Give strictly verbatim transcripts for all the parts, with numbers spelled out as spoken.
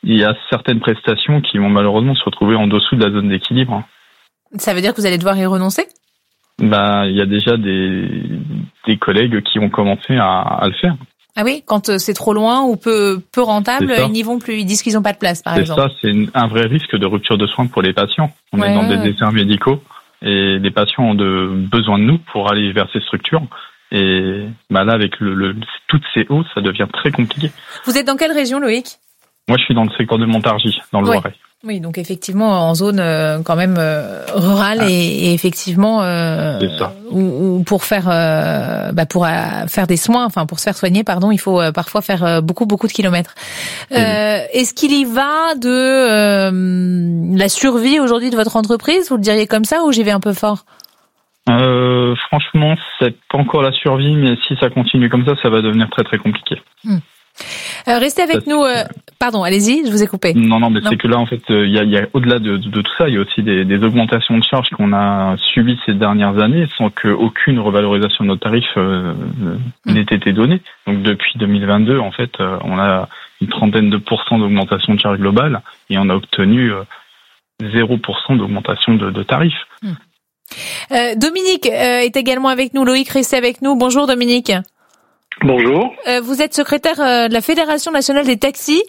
il y a certaines prestations qui vont malheureusement se retrouver en dessous de la zone d'équilibre. Ça veut dire que vous allez devoir y renoncer ? Bah, il y a déjà des, des collègues qui ont commencé à, à le faire. Ah oui, quand c'est trop loin ou peu, peu rentable, ils n'y vont plus, ils disent qu'ils n'ont pas de place, par c'est exemple. C'est ça, c'est un vrai risque de rupture de soins pour les patients. On ouais, est dans ouais, des ouais. déserts médicaux et les patients ont de, besoin de nous pour aller vers ces structures. Et bah là, avec le, le, toutes ces hausses, ça devient très compliqué. Vous êtes dans quelle région, Loïc ? Moi, je suis dans le secteur de Montargis, dans le ouais. Loiret. Oui, donc effectivement en zone euh, quand même euh, rurale ah. et, et effectivement euh, où, où pour faire euh, bah pour euh, faire des soins, enfin pour se faire soigner, pardon, il faut euh, parfois faire euh, beaucoup beaucoup de kilomètres. Euh, oui. Est-ce qu'il y va de euh, la survie aujourd'hui de votre entreprise, vous le diriez comme ça, ou j'y vais un peu fort ? Euh, franchement, c'est pas encore la survie, mais si ça continue comme ça, ça va devenir très très compliqué. Hmm. Euh, restez avec ça, nous. Euh, pardon, allez-y, je vous ai coupé. Non, non, mais non. C'est que là, en fait, il euh, y, a, y a au-delà de, de, de tout ça, il y a aussi des, des augmentations de charges qu'on a subies ces dernières années, sans qu'aucune revalorisation de nos tarifs euh, mmh. n'ait été donnée. Donc, depuis deux mille vingt-deux, en fait, euh, on a une trentaine de pourcents d'augmentation de charges globales et on a obtenu euh, zéro pour cent d'augmentation de, de tarifs. Mmh. Euh, Dominique euh, est également avec nous. Loïc, restez avec nous. Bonjour, Dominique. Bonjour. Euh, vous êtes secrétaire euh, de la Fédération nationale des taxis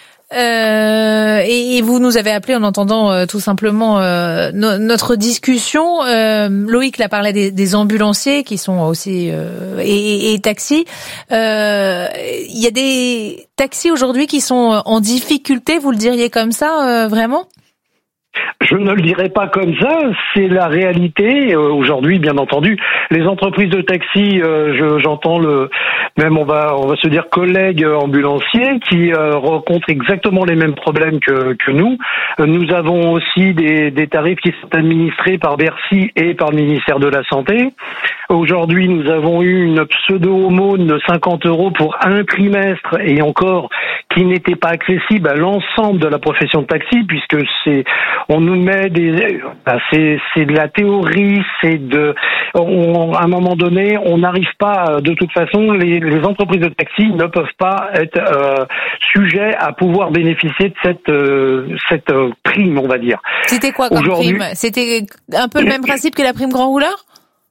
euh, et, et vous nous avez appelé en entendant euh, tout simplement euh, no- notre discussion. Euh, Loïc l'a parlé des, des ambulanciers qui sont aussi euh, et, et, et taxis. Il euh, y a des taxis aujourd'hui qui sont en difficulté, vous le diriez comme ça, euh, vraiment ? Je ne le dirais pas comme ça, c'est la réalité. Euh, aujourd'hui, bien entendu, les entreprises de taxi, euh, je, j'entends le, même on va, on va se dire collègues ambulanciers qui euh, rencontrent exactement les mêmes problèmes que, que nous. Euh, nous avons aussi des, des tarifs qui sont administrés par Bercy et par le ministère de la Santé. Aujourd'hui, nous avons eu une pseudo-aumône de cinquante euros pour un trimestre et encore qui n'était pas accessible à l'ensemble de la profession de taxi puisque c'est, on nous met des, ben c'est, c'est de la théorie, c'est de, on, à un moment donné, on n'arrive pas, de toute façon, les, les entreprises de taxi ne peuvent pas être euh, sujets à pouvoir bénéficier de cette, euh, cette euh, prime, on va dire. C'était quoi comme Aujourd'hui, prime ? C'était un peu le même principe que la prime grand rouleur ?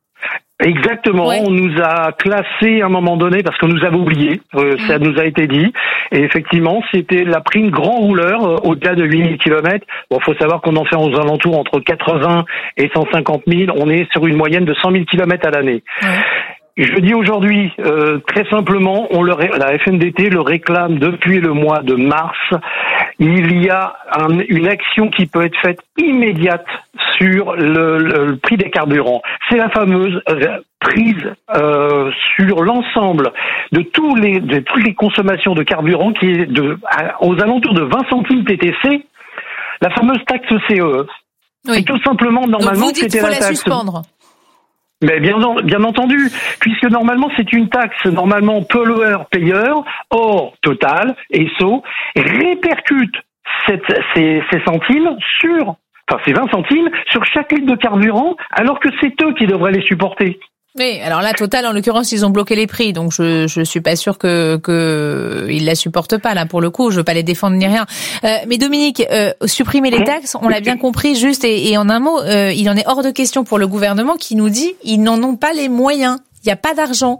Exactement, ouais. On nous a classé à un moment donné parce que nous avons oublié, euh, mmh. ça nous a été dit, et effectivement c'était la prime grand rouleur euh, au-delà de huit mille kilomètres. Bon, faut savoir qu'on en fait aux alentours entre quatre-vingts et cent cinquante mille, on est sur une moyenne de cent mille kilomètres à l'année. Mmh. Je dis aujourd'hui, euh, très simplement, on le, la F N D T le réclame depuis le mois de mars. Il y a un, une action qui peut être faite immédiate sur le, le, le prix des carburants. C'est la fameuse prise euh, sur l'ensemble de tous les de toutes les consommations de carburant qui est de à, aux alentours de vingt centimes T T C. La fameuse taxe C E E. Oui. Et tout simplement, normalement, Donc vous dites c'était faut la la taxe. Suspendre. Mais bien, bien entendu, puisque normalement c'est une taxe normalement pollueur-payeur, or Total, Esso, répercute cette, ces, ces centimes sur, enfin ces vingt centimes sur chaque litre de carburant, alors que c'est eux qui devraient les supporter. Oui, alors là, Total, en l'occurrence, ils ont bloqué les prix, donc je je suis pas sûr que que ils la supportent pas là pour le coup. Je veux pas les défendre ni rien. Euh, mais Dominique, euh, supprimer les taxes, on l'a bien compris, juste et, et en un mot, euh, il en est hors de question pour le gouvernement qui nous dit ils n'en ont pas les moyens. Il y a pas d'argent.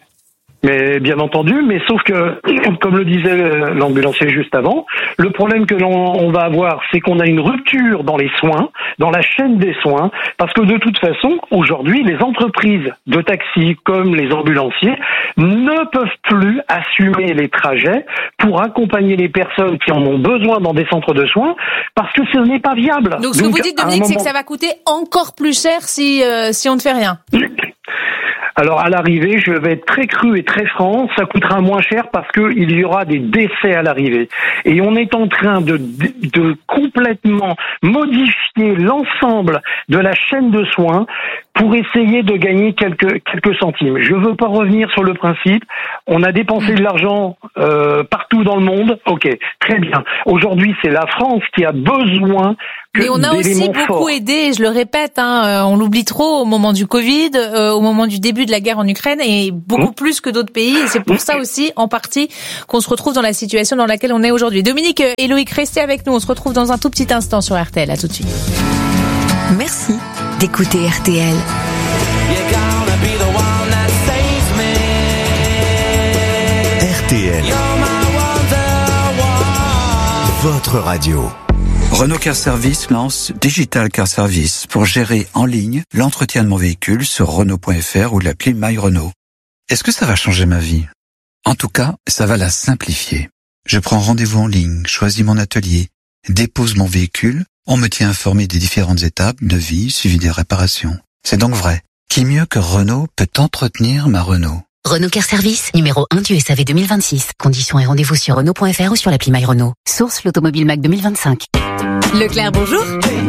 Mais bien entendu, mais sauf que, comme le disait l'ambulancier juste avant, le problème que l'on on va avoir, c'est qu'on a une rupture dans les soins, dans la chaîne des soins, parce que de toute façon, aujourd'hui, les entreprises de taxi comme les ambulanciers ne peuvent plus assumer les trajets pour accompagner les personnes qui en ont besoin dans des centres de soins, parce que ce n'est pas viable. Donc ce Donc, que vous dites, Dominique, moment... c'est que ça va coûter encore plus cher si euh, si on ne fait rien. Alors à l'arrivée, je vais être très cru et très franc, ça coûtera moins cher parce que il y aura des décès à l'arrivée. Et on est en train de, de, de complètement modifier l'ensemble de la chaîne de soins pour essayer de gagner quelques quelques centimes. Je veux pas revenir sur le principe. On a dépensé de l'argent euh, partout dans le monde. Ok, très bien. Aujourd'hui, c'est la France qui a besoin que Mais on a aussi beaucoup forts. aidé, je le répète, hein, on l'oublie trop au moment du Covid, euh, au moment du début de la guerre en Ukraine, et beaucoup mmh. plus que d'autres pays. Et c'est pour mmh. ça aussi, en partie, qu'on se retrouve dans la situation dans laquelle on est aujourd'hui. Dominique et Loïc, restez avec nous. On se retrouve dans un tout petit instant sur R T L. À tout de suite. Merci d'écouter R T L. R T L, votre radio. Renault Car Service lance Digital Car Service pour gérer en ligne l'entretien de mon véhicule sur Renault point F R ou l'appli My Renault. Est-ce que ça va changer ma vie? En tout cas, ça va la simplifier. Je prends rendez-vous en ligne, choisis mon atelier, dépose mon véhicule, on me tient informé des différentes étapes de vie suivi des réparations. C'est donc vrai. Qui mieux que Renault peut entretenir ma Renault? Renault Car Service, numéro un du S A V deux mille vingt-six. Conditions et rendez-vous sur Renault point F R ou sur l'appli My Renault. Source l'Automobile Mac deux mille vingt-cinq. Leclerc, bonjour.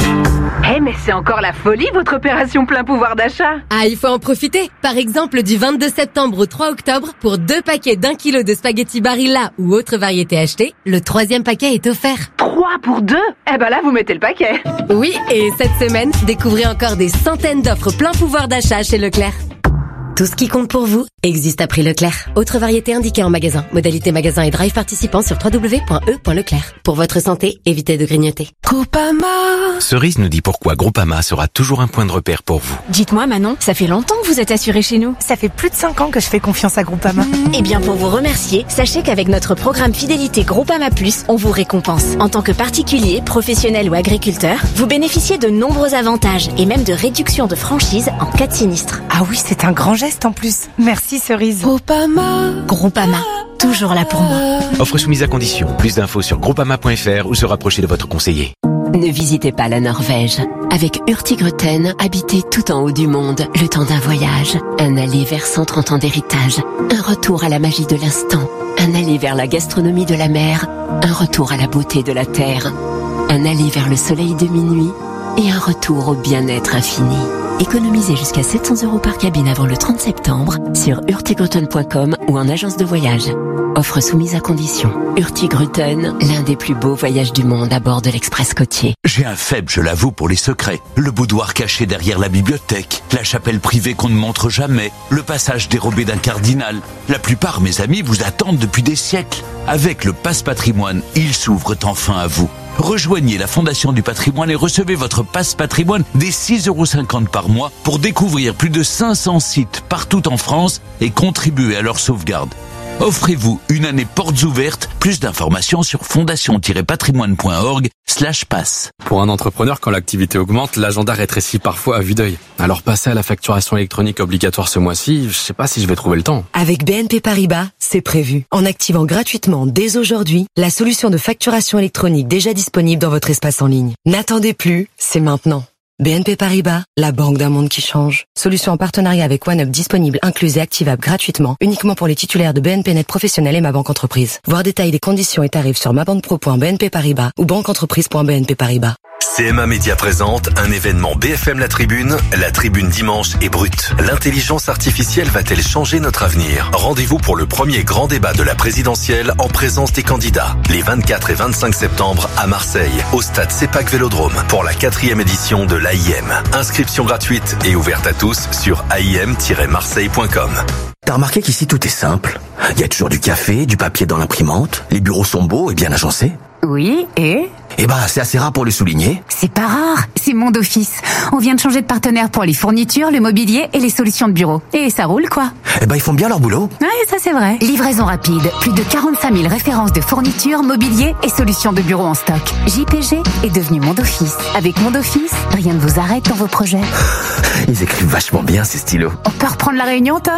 Eh hey, mais c'est encore la folie votre opération plein pouvoir d'achat. Ah, il faut en profiter. Par exemple, du vingt-deux septembre au trois octobre, pour deux paquets d'un kilo de spaghettis Barilla ou autre variété achetée, le troisième paquet est offert. Trois pour deux? Eh ben là, vous mettez le paquet. Oui, et cette semaine, découvrez encore des centaines d'offres plein pouvoir d'achat chez Leclerc. Tout ce qui compte pour vous existe à prix Leclerc. Autre variété indiquée en magasin. Modalité magasin et drive participant sur w w w point e point leclerc. Pour votre santé, évitez de grignoter. Groupama. Cerise nous dit pourquoi Groupama sera toujours un point de repère pour vous. Dites-moi Manon, ça fait longtemps que vous êtes assurée chez nous. Ça fait plus de cinq ans que je fais confiance à Groupama. Mmh. Eh bien pour vous remercier, sachez qu'avec notre programme fidélité Groupama Plus, on vous récompense. En tant que particulier, professionnel ou agriculteur, vous bénéficiez de nombreux avantages et même de réductions de franchise en cas de sinistre. Ah oui, c'est un grand geste en plus. Merci Cerise. Groupama. Groupama. Toujours là pour moi. Offre soumise à condition. Plus d'infos sur groupama point F R ou se rapprocher de votre conseiller. Ne visitez pas la Norvège. Avec Hurtigruten, habitez tout en haut du monde, le temps d'un voyage. Un aller vers cent trente ans d'héritage. Un retour à la magie de l'instant. Un aller vers la gastronomie de la mer. Un retour à la beauté de la terre. Un aller vers le soleil de minuit. Et un retour au bien-être infini. Économisez jusqu'à sept cents euros par cabine avant le trente septembre sur hurtigruten point com ou en agence de voyage. Offre soumise à condition. Hurtigruten, l'un des plus beaux voyages du monde à bord de l'Express côtier. J'ai un faible, je l'avoue, pour les secrets. Le boudoir caché derrière la bibliothèque, la chapelle privée qu'on ne montre jamais, le passage dérobé d'un cardinal. La plupart, mes amis, vous attendent depuis des siècles. Avec le Passe Patrimoine, ils s'ouvrent enfin à vous. Rejoignez la Fondation du Patrimoine et recevez votre Passe Patrimoine des six euros cinquante par mois pour découvrir plus de cinq cents sites partout en France et contribuer à leur sauvegarde. Offrez-vous une année portes ouvertes. Plus d'informations sur fondation-patrimoine point org slash passe. Pour un entrepreneur, quand l'activité augmente, l'agenda rétrécit parfois à vue d'œil. Alors passer à la facturation électronique obligatoire ce mois-ci, je sais pas si je vais trouver le temps. Avec B N P Paribas, c'est prévu. En activant gratuitement dès aujourd'hui la solution de facturation électronique déjà disponible dans votre espace en ligne. N'attendez plus, c'est maintenant. B N P Paribas, la banque d'un monde qui change. Solution en partenariat avec OneUp disponible, incluse et activable gratuitement, uniquement pour les titulaires de B N P Net Professionnel et Ma Banque Entreprise. Voir détails des conditions et tarifs sur mabanpro point b n p paribas ou banqueentreprise point b n p paribas. C M A Média présente un événement B F M La Tribune. La Tribune dimanche est brute. L'intelligence artificielle va-t-elle changer notre avenir? Rendez-vous pour le premier grand débat de la présidentielle en présence des candidats. Les vingt-quatre et vingt-cinq septembre à Marseille, au stade CEPAC Vélodrome, pour la quatrième édition de l'A I M. Inscription gratuite et ouverte à tous sur a i m tiret marseille point com. T'as remarqué qu'ici tout est simple? Il y a toujours du café, du papier dans l'imprimante, les bureaux sont beaux et bien agencés. Oui, et Eh ben, c'est assez rare pour le souligner. C'est pas rare, c'est Monde Office. On vient de changer de partenaire pour les fournitures, le mobilier et les solutions de bureau. Et ça roule, quoi. Eh ben, ils font bien leur boulot. Ouais, ça c'est vrai. Livraison rapide, plus de quarante-cinq mille références de fournitures, mobilier et solutions de bureau en stock. J P G est devenu Monde Office. Avec Monde Office, rien ne vous arrête dans vos projets. Ils écrivent vachement bien, ces stylos. On peut reprendre la réunion, Tom ?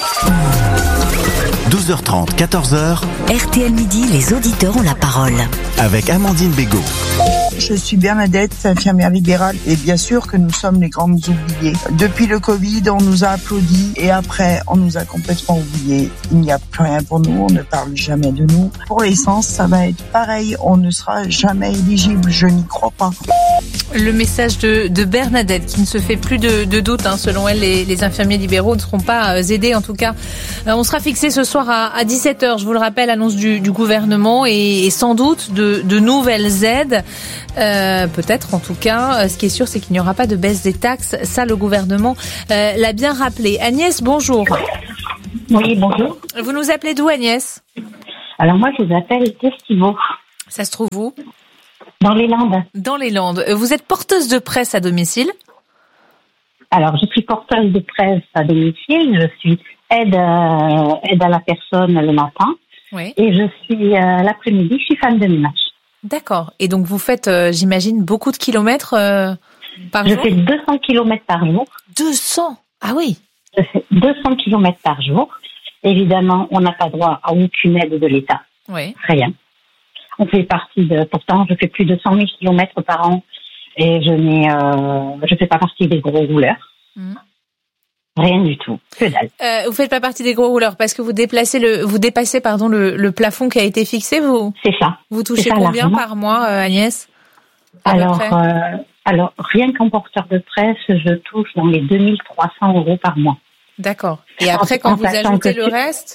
douze heures trente, quatorze heures. R T L Midi, les auditeurs ont la parole. Avec Amandine Bégaud. Je suis Bernadette, infirmière libérale, et bien sûr que nous sommes les grandes oubliées. Depuis le Covid, on nous a applaudi et après, on nous a complètement oubliés. Il n'y a plus rien pour nous, on ne parle jamais de nous. Pour l'essence, ça va être pareil, on ne sera jamais éligible, je n'y crois pas. Le message de, de Bernadette qui ne se fait plus de, de doute. Hein. Selon elle, les, les infirmiers libéraux ne seront pas euh, aidés. En tout cas, euh, on sera fixé ce soir à, à dix-sept heures. Je vous le rappelle, annonce du, du gouvernement et, et sans doute de, de nouvelles aides. Euh, peut-être, en tout cas. Ce qui est sûr, c'est qu'il n'y aura pas de baisse des taxes. Ça, le gouvernement euh, l'a bien rappelé. Agnès, bonjour. Oui, bonjour. Vous nous appelez d'où, Agnès ? Alors moi, je vous appelle d'Estimaux. Ça se trouve où ? Dans les Landes. Dans les Landes. Vous êtes porteuse de presse à domicile ? Alors, je suis porteuse de presse à domicile. Je suis aide, euh, aide à la personne le matin. Oui. Et je suis, euh, l'après-midi, je suis femme de ménage. D'accord. Et donc, vous faites, euh, j'imagine, beaucoup de kilomètres euh, par je jour ? Je fais deux cents kilomètres par jour. deux cents ? Ah oui. Je fais deux cents kilomètres par jour. Évidemment, on n'a pas droit à aucune aide de l'État. Oui. Rien. On fait partie de, pourtant, je fais plus de cent mille kilomètres par an et je n'ai, euh, je fais pas partie des gros rouleurs. Mmh. Rien du tout. Que dalle. Euh, vous faites pas partie des gros rouleurs parce que vous déplacez le, vous dépassez, pardon, le, le plafond qui a été fixé, vous? C'est ça. Vous touchez ça, combien largement. par mois, euh, Agnès? Alors, euh, alors, rien qu'en porteur de presse, je touche dans les deux mille trois cents euros par mois. D'accord. Et après, quand vous ajoutez le reste?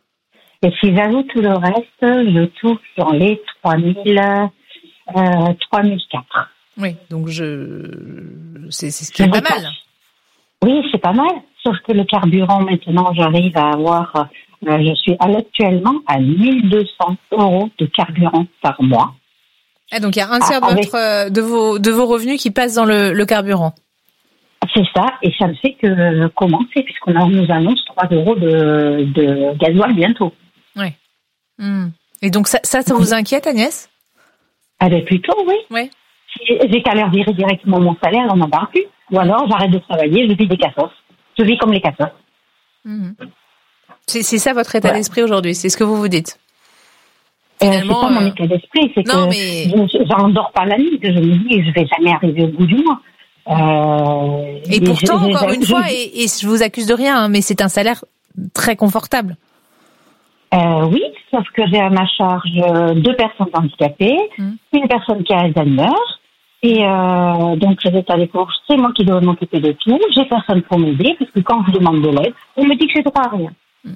Et si j'ajoute le reste, je touche dans les trois mille, euh, trois mille quatre. Oui, donc je, c'est, c'est ce qui est pas mal. Oui, c'est pas mal. Sauf que le carburant, maintenant, j'arrive à avoir, euh, je suis actuellement à mille deux cents euros de carburant par mois. Ah, donc il y a un tiers de, avec... votre, euh, de vos, de vos revenus qui passent dans le, le carburant. C'est ça, et ça ne fait que commencer, puisqu'on nous annonce trois euros de, de gasoil bientôt. Oui. Mmh. Et donc ça, ça, ça vous inquiète, Agnès? Ah ben plutôt, oui. Oui. J'ai qu'à leur virer directement mon salaire, on n'en parle plus. Ou alors j'arrête de travailler, je vis des cassos. Je vis comme les cassos. Mmh. C'est, c'est ça votre état ouais. d'esprit aujourd'hui, c'est ce que vous vous dites? Finalement, euh, c'est pas mon état d'esprit, c'est non, que mais... je n'endors pas la nuit, que je me dis je vais jamais arriver au bout du mois. Euh, et pourtant, je, encore je, une je, fois, je... et, et je vous accuse de rien, hein, mais c'est un salaire très confortable. Euh, oui, sauf que j'ai à ma charge deux personnes handicapées, mmh. une personne qui a Alzheimer, et euh, donc les états des courses, c'est moi qui dois m'occuper de tout. J'ai personne pour m'aider, parce que quand je demande de l'aide, on me dit que je ne droit à rien. Mmh.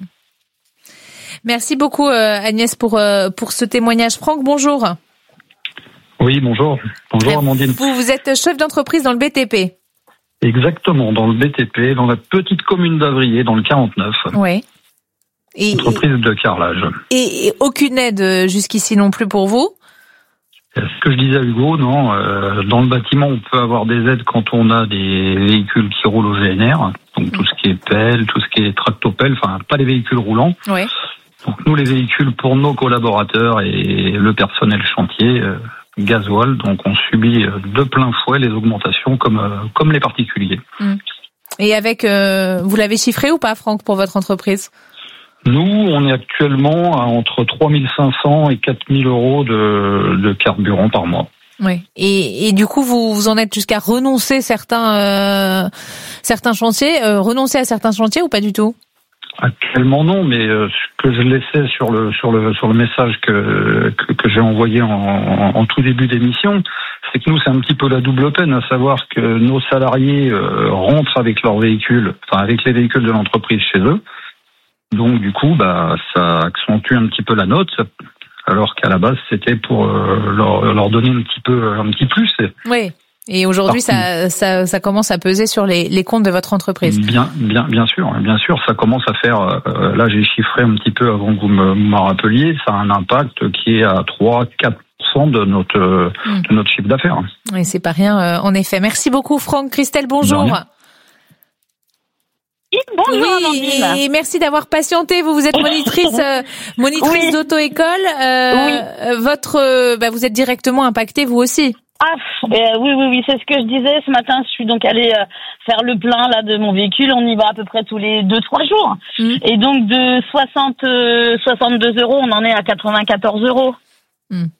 Merci beaucoup euh, Agnès pour euh, pour ce témoignage. Franck, bonjour. Oui, bonjour. Bonjour euh, Amandine. Vous, vous êtes chef d'entreprise dans le B T P. Exactement, dans le B T P, dans la petite commune d'Avrier, dans le quarante-neuf. Oui. Et, entreprise de carrelage. Et, et aucune aide jusqu'ici non plus pour vous? Ce que je disais à Hugo, non. Euh, dans le bâtiment, on peut avoir des aides quand on a des véhicules qui roulent au G N R. Donc tout ce qui est pelle, tout ce qui est tractopelle, enfin pas les véhicules roulants. Oui. Donc nous, les véhicules pour nos collaborateurs et le personnel chantier, euh, gasoil, donc on subit de plein fouet les augmentations comme euh, comme les particuliers. Mmh. Et avec, euh, vous l'avez chiffré ou pas, Franck, pour votre entreprise? Nous, on est actuellement à entre trois mille cinq cents et quatre mille euros de, de carburant par mois. Oui. Et, et du coup, vous, vous en êtes jusqu'à renoncer certains euh, certains chantiers, euh, renoncer à certains chantiers ou pas du tout? Actuellement non, mais euh, ce que je laissais sur le sur le sur le message que que, que j'ai envoyé en, en, en tout début d'émission, c'est que nous c'est un petit peu la double peine, à savoir que nos salariés euh, rentrent avec leurs véhicules, enfin avec les véhicules de l'entreprise chez eux. Donc du coup, bah ça accentue un petit peu la note, alors qu'à la base c'était pour euh, leur, leur donner un petit peu un petit plus. Oui. Et aujourd'hui, ça, ça, ça commence à peser sur les, les comptes de votre entreprise. Bien, bien, bien sûr, bien sûr, ça commence à faire. Euh, là, j'ai chiffré un petit peu avant que vous me, me rappeliez. Ça a un impact qui est à trois à quatre pour cent de notre mmh. de notre chiffre d'affaires. Oui, c'est pas rien, euh, en effet. Merci beaucoup, Franck. Christelle, bonjour. Bonjour, oui, Amandine. Et merci d'avoir patienté. Vous, vous êtes monitrice, euh, monitrice oui. d'auto-école. Euh, oui. Votre, euh, bah, vous êtes directement impactée, vous aussi. Ah, euh, oui, oui, oui, c'est ce que je disais ce matin. Je suis donc allée euh, faire le plein là de mon véhicule. On y va à peu près tous les deux, trois jours. Mmh. Et donc de soixante, euh, soixante-deux euros, on en est à quatre-vingt-quatorze euros. Mmh.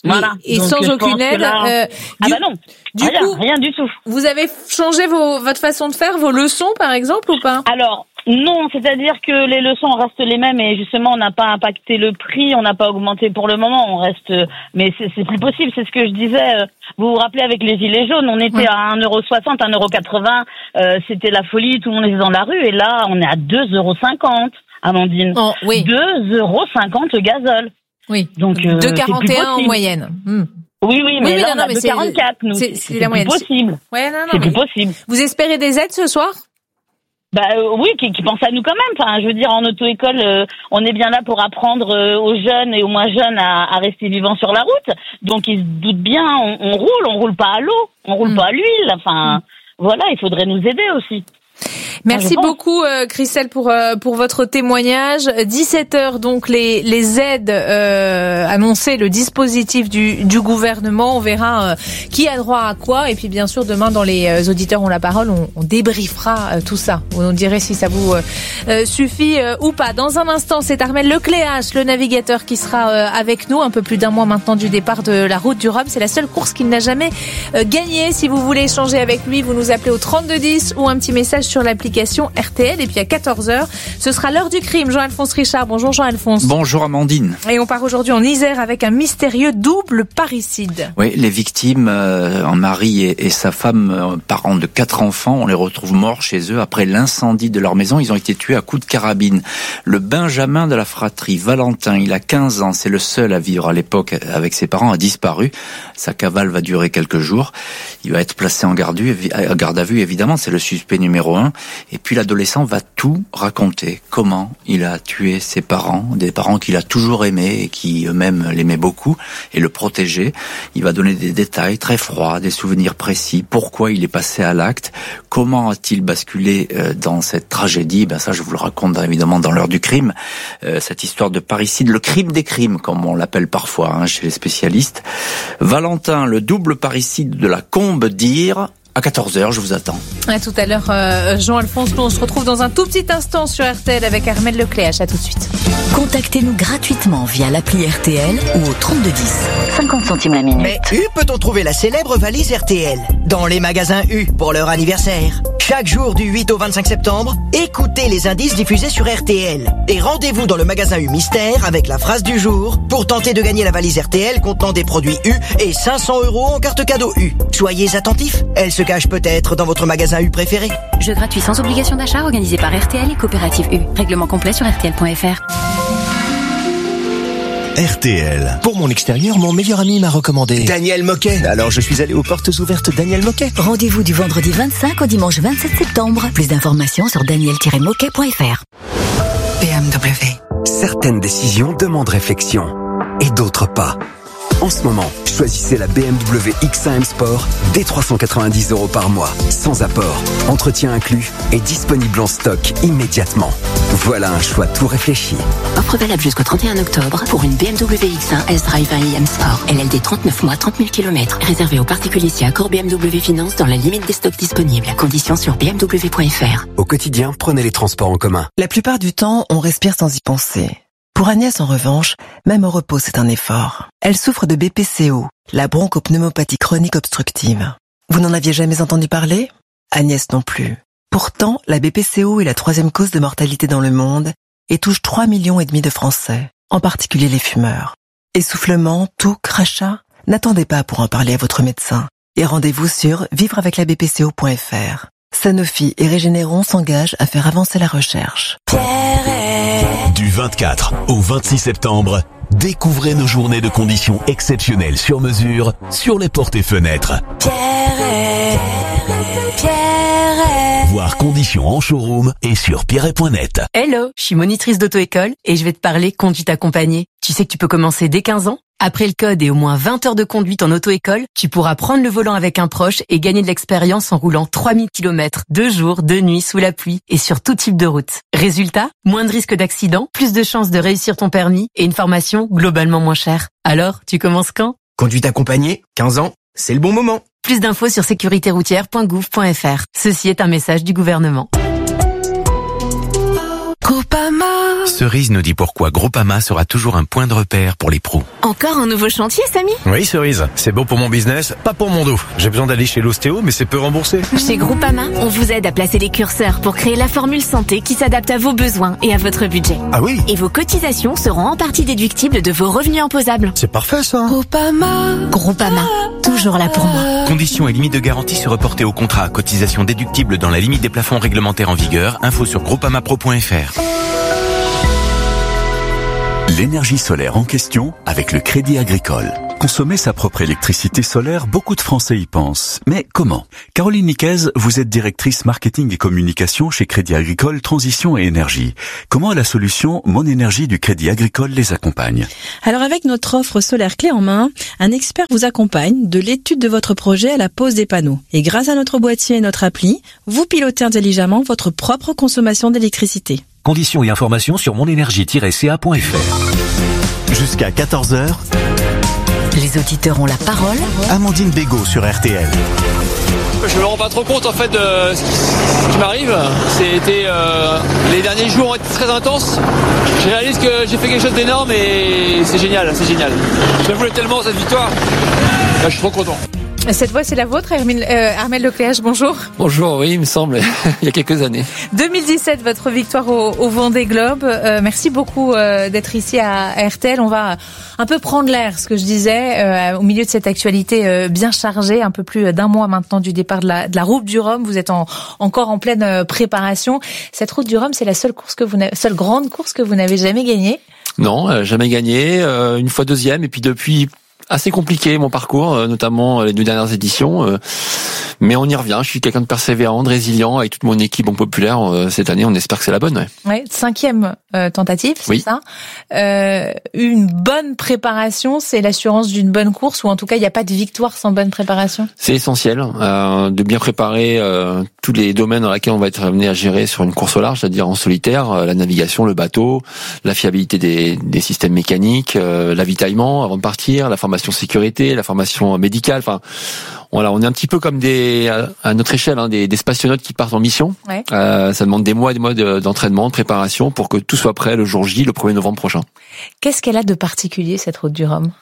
Voilà. Et, et Donc, sans aucune aide. Là... Euh, ah du, bah non. Du rien, coup, rien du tout. Vous avez changé vos, votre façon de faire, vos leçons par exemple ou pas? Alors non, c'est-à-dire que les leçons restent les mêmes et justement on n'a pas impacté le prix, on n'a pas augmenté pour le moment, on reste. Mais c'est, c'est plus possible, c'est ce que je disais. Vous vous rappelez avec les gilets jaunes, on était ouais. à un euro soixante, un euro quatre-vingts, euh, c'était la folie, tout le monde était dans la rue et là on est à deux euros cinquante, Amandine. Oh, oui. deux euros cinquante le gazole. Oui. Donc euh, deux virgule quarante et un en moyenne. Hmm. Oui, oui, mais oui, là, non, on non, a mais deux c'est quarante-quatre, nous. C'est, c'est, c'est la moyenne. plus possible. Ouais, non, non, c'est mais... plus possible. Vous espérez des aides ce soir? Bah euh, oui, qui, qui pensent à nous quand même. Enfin, je veux dire, en auto-école, euh, on est bien là pour apprendre euh, aux jeunes et aux moins jeunes à, à rester vivants sur la route. Donc ils se doutent bien, on, on roule, on roule pas à l'eau, on roule mmh. pas à l'huile. Enfin, mmh. voilà, il faudrait nous aider aussi. Merci beaucoup euh, Christelle pour euh, pour votre témoignage. dix-sept heures donc les les aides euh, annoncées, le dispositif du du gouvernement, on verra euh, qui a droit à quoi et puis bien sûr demain dans les euh, auditeurs ont la parole, on, on débriefera euh, tout ça. On dirait si ça vous euh, euh, suffit euh, ou pas. Dans un instant, c'est Armel Lecléache, le navigateur qui sera euh, avec nous un peu plus d'un mois maintenant du départ de la route du Rhum. C'est la seule course qu'il n'a jamais euh, gagnée. Si vous voulez échanger avec lui, vous nous appelez au trente-deux dix ou un petit message sur l'application R T L. Et puis à quatorze heures, ce sera l'heure du crime. Jean-Alphonse Richard. Bonjour Jean-Alphonse. Bonjour Amandine. Et on part aujourd'hui en Isère avec un mystérieux double parricide. Oui, les victimes, euh, un mari et, et sa femme, euh, parents de quatre enfants, on les retrouve morts chez eux après l'incendie de leur maison. Ils ont été tués à coups de carabine. Le Benjamin de la fratrie, Valentin, il a quinze ans, c'est le seul à vivre à l'époque avec ses parents, a disparu. Sa cavale va durer quelques jours. Il va être placé en garde, garde à vue, évidemment, c'est le suspect numéro un. Et puis l'adolescent va tout raconter, comment il a tué ses parents, des parents qu'il a toujours aimés et qui eux-mêmes l'aimaient beaucoup, et le protéger. Il va donner des détails très froids, des souvenirs précis, pourquoi il est passé à l'acte, comment a-t-il basculé dans cette tragédie. Ben ça, je vous le raconte évidemment dans l'heure du crime, euh, cette histoire de parricide, le crime des crimes, comme on l'appelle parfois hein, chez les spécialistes. Valentin, le double parricide de la Combe d'Ire. À quatorze heures, je vous attends. À tout à l'heure, euh, Jean-Alphonse. Nous, on se retrouve dans un tout petit instant sur R T L avec Armel Lecléache. À tout de suite. Contactez-nous gratuitement via l'appli R T L ou au trente-deux dix. cinquante centimes la minute. Mais U peut-on trouver la célèbre valise R T L dans les magasins U pour leur anniversaire. Chaque jour du huit au vingt-cinq septembre, écoutez les indices diffusés sur R T L. Et rendez-vous dans le magasin U Mystère avec la phrase du jour pour tenter de gagner la valise R T L contenant des produits U et cinq cents euros en carte cadeau U. Soyez attentifs, elle se cache peut-être dans votre magasin U préféré. Jeu gratuit sans obligation d'achat organisé par R T L et Coopérative U. Règlement complet sur R T L point F R. R T L. Pour mon extérieur, mon meilleur ami m'a recommandé Daniel Moquet. Alors je suis allé aux portes ouvertes Daniel Moquet. Rendez-vous du vendredi vingt-cinq au dimanche vingt-sept septembre. Plus d'informations sur daniel tiret moquet point F R. B M W. Certaines décisions demandent réflexion et d'autres pas. En ce moment, choisissez la B M W X un M Sport dès trois cent quatre-vingt-dix euros par mois, sans apport, entretien inclus et disponible en stock immédiatement. Voilà un choix tout réfléchi. Offre valable jusqu'au trente et un octobre pour une B M W X un S-Drive un i M Sport. L L D trente-neuf mois, trente mille kilomètres. Réservé aux particuliers si accord B M W Finance dans la limite des stocks disponibles. Conditions sur b m w point f r. Au quotidien, prenez les transports en commun. La plupart du temps, on respire sans y penser. Pour Agnès, en revanche, même au repos, c'est un effort. Elle souffre de B P C O, la bronchopneumopathie chronique obstructive. Vous n'en aviez jamais entendu parler? Agnès non plus. Pourtant, la B P C O est la troisième cause de mortalité dans le monde et touche trois millions et demi de Français, en particulier les fumeurs. Essoufflement, toux, crachat? N'attendez pas pour en parler à votre médecin. Et rendez-vous sur vivre avec la b p c o point f r. Sanofi et Régénéron s'engagent à faire avancer la recherche. Du vingt-quatre au vingt-six septembre, découvrez nos journées de conditions exceptionnelles sur mesure sur les portes et fenêtres. Pierre, Pierre. Voir conditions en showroom et sur pierre point net. Hello, je suis monitrice d'auto-école et je vais te parler conduite accompagnée. Tu sais que tu peux commencer dès quinze ans? Après le code et au moins vingt heures de conduite en auto-école, tu pourras prendre le volant avec un proche et gagner de l'expérience en roulant trois mille kilomètres, deux jours, deux nuits, sous la pluie et sur tout type de route. Résultat, moins de risques d'accident, plus de chances de réussir ton permis et une formation globalement moins chère. Alors, tu commences quand? Conduite accompagnée, quinze ans, c'est le bon moment. Plus d'infos sur sécurité routière point gouv point f r. Ceci est un message du gouvernement. Groupama. Cerise nous dit pourquoi Groupama sera toujours un point de repère pour les pros. Encore un nouveau chantier, Samy? Oui, Cerise, c'est bon pour mon business, pas pour mon dos. J'ai besoin d'aller chez l'ostéo, mais c'est peu remboursé. Chez Groupama, on vous aide à placer les curseurs pour créer la formule santé qui s'adapte à vos besoins et à votre budget. Ah oui? Et vos cotisations seront en partie déductibles de vos revenus imposables. C'est parfait ça. Groupama. Groupama, toujours là pour moi. Conditions et limites de garantie se reporter au contrat. Cotisation déductible dans la limite des plafonds réglementaires en vigueur. Info sur groupamapro point f r. L'énergie solaire en question avec le Crédit Agricole. Consommer sa propre électricité solaire, beaucoup de Français y pensent. Mais comment? Caroline Niquez, vous êtes directrice marketing et communication chez Crédit Agricole Transition et Énergie. Comment la solution Mon Énergie du Crédit Agricole les accompagne? Alors avec notre offre solaire clé en main, un expert vous accompagne de l'étude de votre projet à la pose des panneaux. Et grâce à notre boîtier et notre appli, vous pilotez intelligemment votre propre consommation d'électricité. Conditions et informations sur monénergie tiret c a point f r. Jusqu'à quatorze heures, les auditeurs ont la parole. Amandine Bégaud sur R T L. Je me rends pas trop compte en fait de ce qui m'arrive. C'était euh, les derniers jours ont été très intenses. Je réalise que j'ai fait quelque chose d'énorme et c'est génial, c'est génial. Je voulais tellement cette victoire. Là, je suis trop content. Cette voix, c'est la vôtre, Armel, euh, Armel Lecléache, bonjour. Bonjour, oui, il me semble, il y a quelques années. deux mille dix-sept, votre victoire au, au Vendée Globe. Euh, merci beaucoup euh, d'être ici à, à R T L. On va un peu prendre l'air, ce que je disais, euh, au milieu de cette actualité euh, bien chargée, un peu plus d'un mois maintenant du départ de la, de la Route du Rhum. Vous êtes en, encore en pleine euh, préparation. Cette Route du Rhum, c'est la seule course que vous n'avez, seule grande course que vous n'avez jamais gagnée? Non, euh, jamais gagné. Euh, une fois deuxième, et puis depuis... assez compliqué mon parcours, notamment les deux dernières éditions, mais on y revient. Je suis quelqu'un de persévérant, de résilient, avec toute mon équipe en populaire. Cette année, on espère que c'est la bonne. Ouais, ouais cinquième euh, tentative, c'est oui. ça. Euh, une bonne préparation, c'est l'assurance d'une bonne course, ou en tout cas, il n'y a pas de victoire sans bonne préparation. C'est essentiel euh, de bien préparer euh, tous les domaines dans lesquels on va être amené à gérer sur une course au large, c'est-à-dire en solitaire, euh, la navigation, le bateau, la fiabilité des, des systèmes mécaniques, euh, l'avitaillement avant de partir, la formation sécurité, la formation médicale. Enfin, voilà, on est un petit peu comme des, à notre échelle, hein, des, des spationautes qui partent en mission. Ouais. Euh, ça demande des mois et des mois de, d'entraînement, de préparation pour que tout soit prêt le jour J, le premier novembre prochain. Qu'est-ce qu'elle a de particulier, cette Route du Rhum?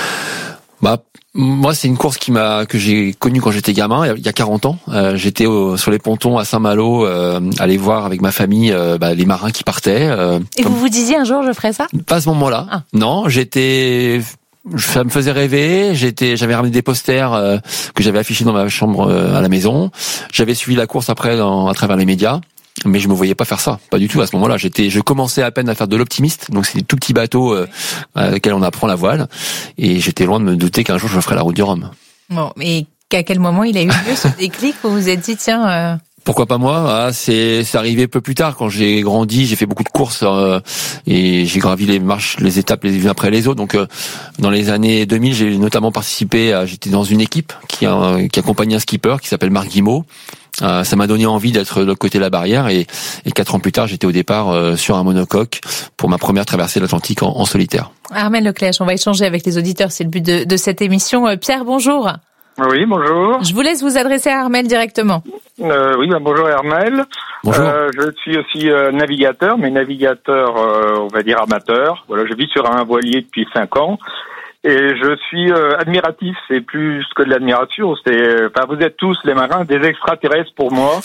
Bah, moi, c'est une course qui m'a que j'ai connue quand j'étais gamin, il y a quarante ans. Euh, j'étais au, sur les pontons à Saint-Malo, euh, aller voir avec ma famille euh, bah, les marins qui partaient. Euh, et comme... vous vous disiez un jour, je ferai ça? Pas à ce moment-là. Ah. Non, j'étais... ça me faisait rêver. J'étais, j'avais ramené des posters euh, que j'avais affichés dans ma chambre euh, à la maison. J'avais suivi la course après dans, à travers les médias, mais je me voyais pas faire ça, pas du tout à ce moment-là. J'étais, je commençais à peine à faire de l'optimiste, donc c'est des tout petits bateaux euh, à lesquels on apprend la voile, et j'étais loin de me douter qu'un jour je ferais la Route du Rhum. Bon, mais à quel moment il a eu lieu ce déclic où vous vous êtes dit tiens. Euh... Pourquoi pas moi? Ah, c'est c'est arrivé un peu plus tard quand j'ai grandi. J'ai fait beaucoup de courses euh, et j'ai gravi les marches, les étapes les unes après les autres. Donc, euh, dans les années deux mille, j'ai notamment participé. À, j'étais dans une équipe qui a, qui accompagnait un skipper qui s'appelle Marc Guimau. Euh, ça m'a donné envie d'être de l'autre côté de la barrière et, et quatre ans plus tard, j'étais au départ euh, sur un monocoque pour ma première traversée de l'Atlantique en, en solitaire. Armel Lecléache, on va échanger avec les auditeurs. C'est le but de, de cette émission. Euh, Pierre, bonjour. Oui, bonjour. Je vous laisse vous adresser à Armel directement. Euh, oui, ben bonjour Armel. Bonjour. Euh, je suis aussi euh, navigateur, mais navigateur, euh, on va dire amateur. Voilà, je vis sur un voilier depuis cinq ans. Et je suis euh, admiratif, c'est plus que de l'admiration, c'est, enfin, vous êtes tous les marins des extraterrestres pour moi.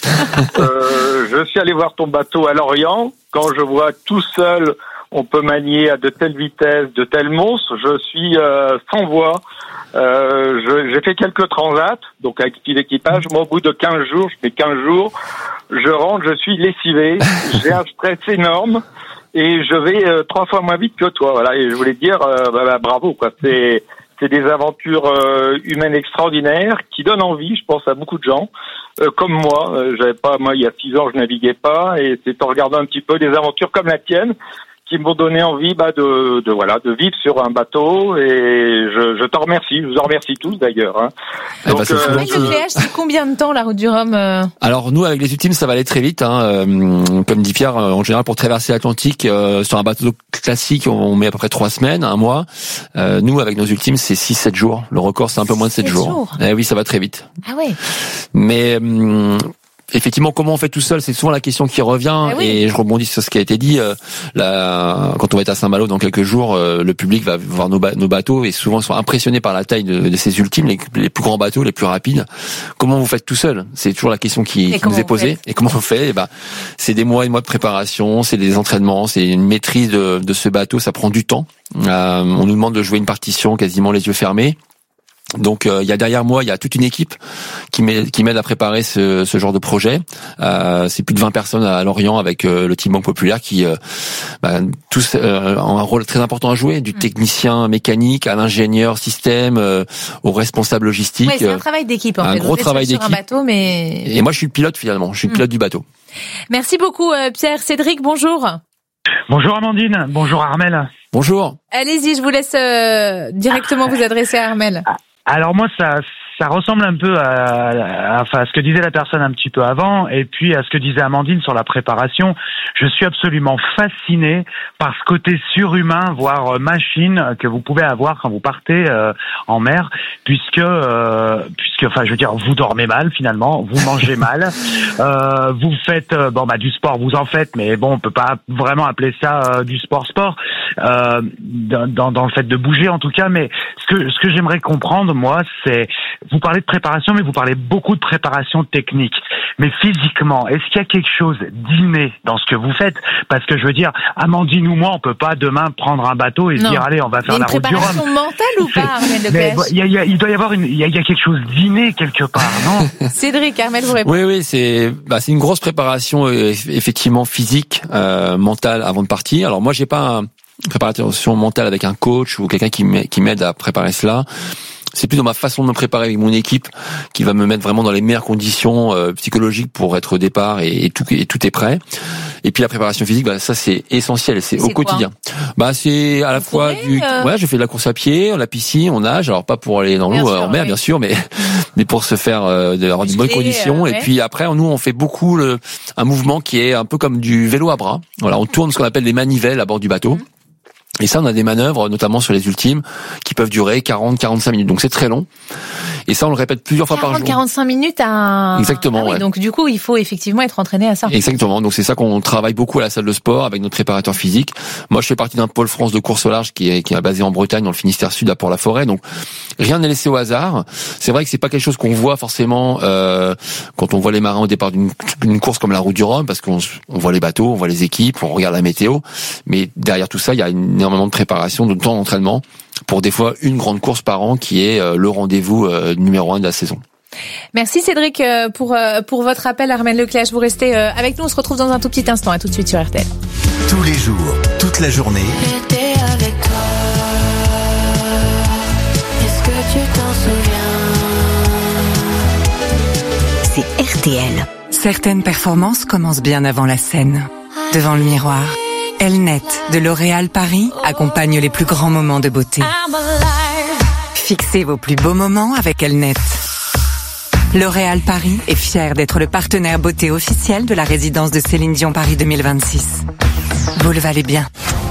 euh, je suis allé voir ton bateau à Lorient. Quand je vois tout seul, on peut manier à de telles vitesses, de tels monstres. Je suis euh, sans voix. Euh, je, j'ai fait quelques transats, donc avec petit équipage. Moi, au bout de quinze jours, je fais quinze jours, je rentre, je suis lessivé. J'ai un stress énorme. Et je vais euh, trois fois moins vite que toi, voilà. Et je voulais te dire, euh, bah, bah, bravo, quoi. C'est, c'est des aventures euh, humaines extraordinaires qui donnent envie, je pense, à beaucoup de gens, euh, comme moi. Euh, j'avais pas, moi, il y a six ans, je naviguais pas, et c'est en regardant un petit peu des aventures comme la tienne qui m'ont donné envie, bah, de, de voilà, de vivre sur un bateau. Et je, je t'en remercie. Je vous en remercie tous d'ailleurs. Hein. Donc, bah, c'est euh, le P H, c'est combien de temps la Route du Rhum euh... Alors nous, avec les Ultimes, ça va aller très vite. Hein. Euh, comme dit Pierre, en général, pour traverser l'Atlantique euh, sur un bateau classique, on met à peu près trois semaines, un mois. Euh, nous, avec nos Ultimes, c'est six sept jours. Le record, c'est un peu moins de sept jours. jours. Eh oui, ça va très vite. Ah ouais. Mais hum, effectivement, comment on fait tout seul, c'est souvent la question qui revient. Eh oui. Et je rebondis sur ce qui a été dit. Euh, là, quand on va être à Saint-Malo dans quelques jours, euh, le public va voir nos, ba- nos bateaux et souvent sont impressionnés par la taille de, de ces ultimes, les, les plus grands bateaux, les plus rapides. Comment vous faites tout seul? C'est toujours la question qui, qui nous est posée. Et comment on fait? Et ben, c'est des mois et mois de préparation, c'est des entraînements, c'est une maîtrise de, de ce bateau. Ça prend du temps. Euh, on nous demande de jouer une partition quasiment les yeux fermés. Donc euh, il y a derrière moi, il y a toute une équipe qui m'aide, qui m'aide à préparer ce, ce genre de projet. Euh, c'est plus de vingt personnes à Lorient avec euh, le team Banque Populaire qui euh, bah, tous euh, ont un rôle très important à jouer, du technicien mécanique à l'ingénieur système, euh, au responsable logistique. Ouais, c'est un travail d'équipe en un fait. gros travail d'équipe. Sur un bateau, mais et moi je suis le pilote finalement, je suis le pilote mmh. du bateau. Merci beaucoup euh, Pierre. Cédric, bonjour. Bonjour Amandine, bonjour Armel. Bonjour. Allez-y, je vous laisse euh, directement vous adresser à Armel. Alors moi, ça, ça ressemble un peu à, à, enfin, à ce que disait la personne un petit peu avant, et puis à ce que disait Amandine sur la préparation. Je suis absolument fasciné par ce côté surhumain, voire machine, que vous pouvez avoir quand vous partez euh, en mer, puisque, euh, puisque, enfin, je veux dire, vous dormez mal finalement, vous mangez mal, euh, vous faites, euh, bon bah du sport, vous en faites, mais bon, on peut pas vraiment appeler ça euh, du sport-sport, euh, dans, dans le fait de bouger en tout cas. Mais ce que, ce que j'aimerais comprendre, moi, c'est, vous parlez de préparation, mais vous parlez beaucoup de préparation technique. Mais physiquement, est-ce qu'il y a quelque chose d'inné dans ce que vous faites? Parce que je veux dire, Amandine ou moi, on peut pas demain prendre un bateau et se dire, allez, on va faire la route du Rhum. Une préparation mentale ou pas, Armel Leclèche? Il y a, il y a, il doit y avoir une, il y a, il y a quelque chose d'inné quelque part, non? Cédric, Armel, vous répondez. Oui, oui, c'est, bah, c'est une grosse préparation, euh, effectivement, physique, euh, mentale avant de partir. Alors moi, j'ai pas un, une préparation mentale avec un coach ou quelqu'un qui m'aide, qui m'aide à préparer cela. C'est plutôt ma façon de me préparer avec mon équipe qui va me mettre vraiment dans les meilleures conditions euh, psychologiques pour être au départ et, et tout et tout est prêt. Et puis la préparation physique, bah ça c'est essentiel, c'est, c'est au quoi quotidien. Bah c'est à la Vous fois pourrez, du, euh... ouais, je fais de la course à pied, la piscine, on nage, alors pas pour aller dans l'eau en mer oui. bien sûr, mais mais pour se faire euh, de, avoir de bonnes conditions. Euh, ouais. Et puis après, nous on fait beaucoup le, un mouvement qui est un peu comme du vélo à bras. Voilà, on tourne ce qu'on appelle les manivelles à bord du bateau. Mmh. Et ça, on a des manœuvres, notamment sur les ultimes, qui peuvent durer quarante à quarante-cinq minutes. Donc c'est très long. Et ça, on le répète plusieurs fois par jour. quarante à quarante-cinq minutes à... Exactement, ah oui, ouais. Donc du coup, il faut effectivement être entraîné à ça. Exactement. Donc c'est ça qu'on travaille beaucoup à la salle de sport avec notre préparateur physique. Moi, je fais partie d'un pôle France de course au large qui est, qui est basé en Bretagne, dans le Finistère Sud, à Port-la-Forêt. Donc rien n'est laissé au hasard. C'est vrai que c'est pas quelque chose qu'on voit forcément euh, quand on voit les marins au départ d'une, d'une course comme la route du Rhum, parce qu'on on voit les bateaux, on voit les équipes, on regarde la météo. Mais derrière tout ça, il y a énormément de préparation, de temps d'entraînement pour des fois une grande course par an qui est euh, le rendez-vous euh, numéro un de la saison. Merci Cédric euh, pour euh, pour votre appel. Armel Leclèche, vous restez euh, avec nous. On se retrouve dans un tout petit instant. À tout de suite sur R T L. Tous les jours, toute la journée. J'étais avec toi. Est-ce que tu t'en souviens? C'est R T L. Certaines performances commencent bien avant la scène, devant le miroir. Elnet de L'Oréal Paris accompagne les plus grands moments de beauté. Fixez vos plus beaux moments avec Elnet. L'Oréal Paris est fier d'être le partenaire beauté officiel de la résidence de Céline Dion Paris deux mille vingt-six. Vous le valez bien.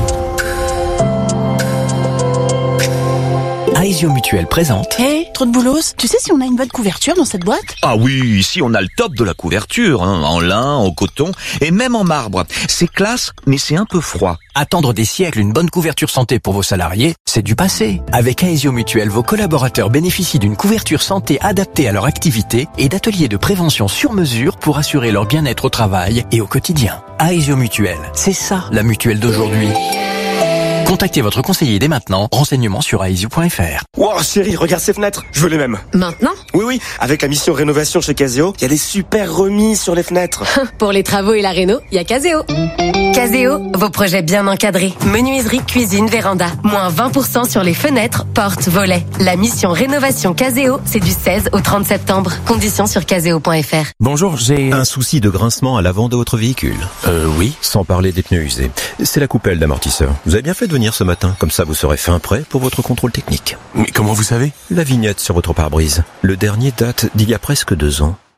Aesio Mutuel présente. Hé, hey, trop de boulos. Tu sais si on a une bonne couverture dans cette boîte? Ah oui, ici on a le top de la couverture, hein, en lin, en coton et même en marbre. C'est classe, mais c'est un peu froid. Attendre des siècles une bonne couverture santé pour vos salariés, c'est du passé. Avec Aesio Mutuel, vos collaborateurs bénéficient d'une couverture santé adaptée à leur activité et d'ateliers de prévention sur mesure pour assurer leur bien-être au travail et au quotidien. Aesio Mutuel, c'est ça la mutuelle d'aujourd'hui. Contactez votre conseiller dès maintenant. Renseignements sur aesio point f r. Wow, chérie, regarde ces fenêtres. Je veux les mêmes. Maintenant? Oui, oui. Avec la mission rénovation chez Caseo, il y a des super remises sur les fenêtres. Pour les travaux et la réno, il y a Caseo. Caseo, vos projets bien encadrés. Menuiserie, cuisine, véranda. Moins vingt pour cent sur les fenêtres, portes, volets. La mission rénovation Caseo, c'est du seize au trente septembre. Conditions sur caseo point f r. Bonjour, j'ai un souci de grincement à l'avant de votre véhicule. Euh, oui. Sans parler des pneus usés. C'est la coupelle d'amortisseur. Vous avez bien fait de venir ce matin, comme ça vous serez fin prêt pour votre contrôle technique. Mais comment vous savez? La vignette sur votre pare-brise. Le dernier date d'il y a presque deux ans.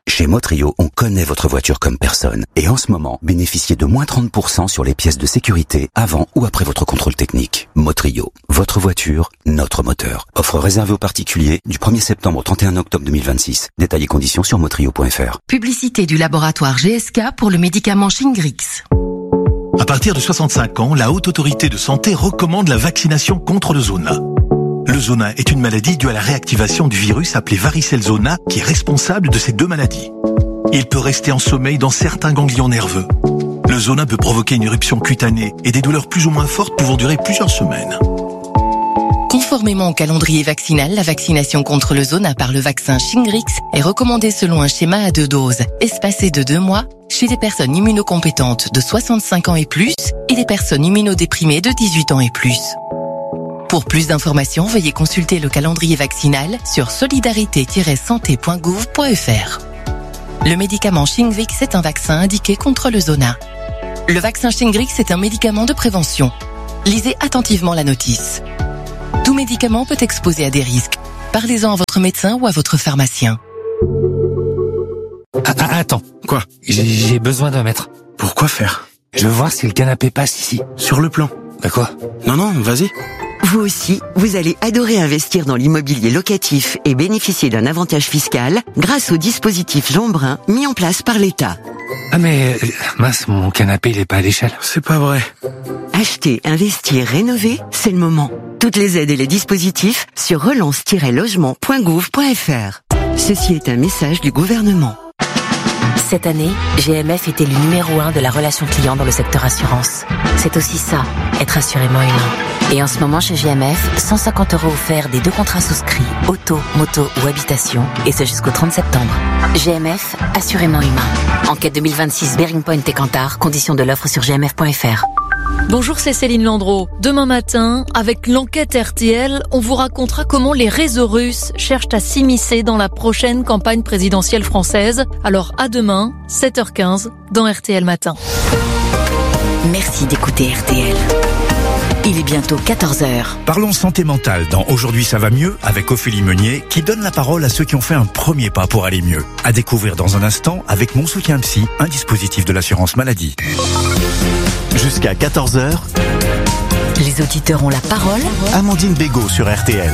Chez Motrio, on connaît votre voiture comme personne. Et en ce moment, bénéficiez de moins trente pour cent sur les pièces de sécurité avant ou après votre contrôle technique. Motrio, votre voiture, notre moteur. Offre réservée aux particuliers du premier septembre au trente et un octobre deux mille vingt-six. Détails et conditions sur motrio point f r. Publicité du laboratoire G S K pour le médicament Shingrix. À partir de soixante-cinq ans, la Haute Autorité de Santé recommande la vaccination contre le zona. Le zona est une maladie due à la réactivation du virus appelé varicelle zona qui est responsable de ces deux maladies. Il peut rester en sommeil dans certains ganglions nerveux. Le zona peut provoquer une éruption cutanée et des douleurs plus ou moins fortes pouvant durer plusieurs semaines. Conformément au calendrier vaccinal, la vaccination contre le zona par le vaccin Shingrix est recommandée selon un schéma à deux doses, espacé de deux mois, chez des personnes immunocompétentes de soixante-cinq ans et plus et des personnes immunodéprimées de dix-huit ans et plus. Pour plus d'informations, veuillez consulter le calendrier vaccinal sur solidarité tiret santé point gouv point f r. Le médicament Shingrix est un vaccin indiqué contre le zona. Le vaccin Shingrix est un médicament de prévention. Lisez attentivement la notice. Tout médicament peut exposer à des risques. Parlez-en à votre médecin ou à votre pharmacien. Ah, ah, attends, quoi? J'ai, j'ai besoin d'un mètre. Pourquoi faire? Je veux voir si le canapé passe ici. Sur le plan. Bah quoi? Non, non, vas-y. Vous aussi, vous allez adorer investir dans l'immobilier locatif et bénéficier d'un avantage fiscal grâce au dispositif Jeanbrun mis en place par l'État. Ah mais, mince, mon canapé il est pas à l'échelle. C'est pas vrai. Acheter, investir, rénover, c'est le moment. Toutes les aides et les dispositifs sur relance tiret logement point gouv point f r. Ceci est un message du gouvernement. Cette année, G M F était le numéro un de la relation client dans le secteur assurance. C'est aussi ça, être assurément humain. Et en ce moment chez G M F, cent cinquante euros offerts des deux contrats souscrits, auto, moto ou habitation, et ce jusqu'au trente septembre. G M F, assurément humain. Enquête deux mille vingt-six, Bearing Point et Kantar, conditions de l'offre sur g m f point f r. Bonjour, c'est Céline Landreau. Demain matin, avec l'enquête R T L, on vous racontera comment les réseaux russes cherchent à s'immiscer dans la prochaine campagne présidentielle française. Alors à demain, sept heures quinze, dans R T L Matin. Merci d'écouter R T L. Il est bientôt quatorze heures. Parlons santé mentale dans Aujourd'hui ça va mieux avec Ophélie Meunier qui donne la parole à ceux qui ont fait un premier pas pour aller mieux. À découvrir dans un instant avec Mon Soutien Psy, un dispositif de l'assurance maladie. Jusqu'à quatorze heures, les auditeurs ont la parole. Amandine Bégaud sur R T L.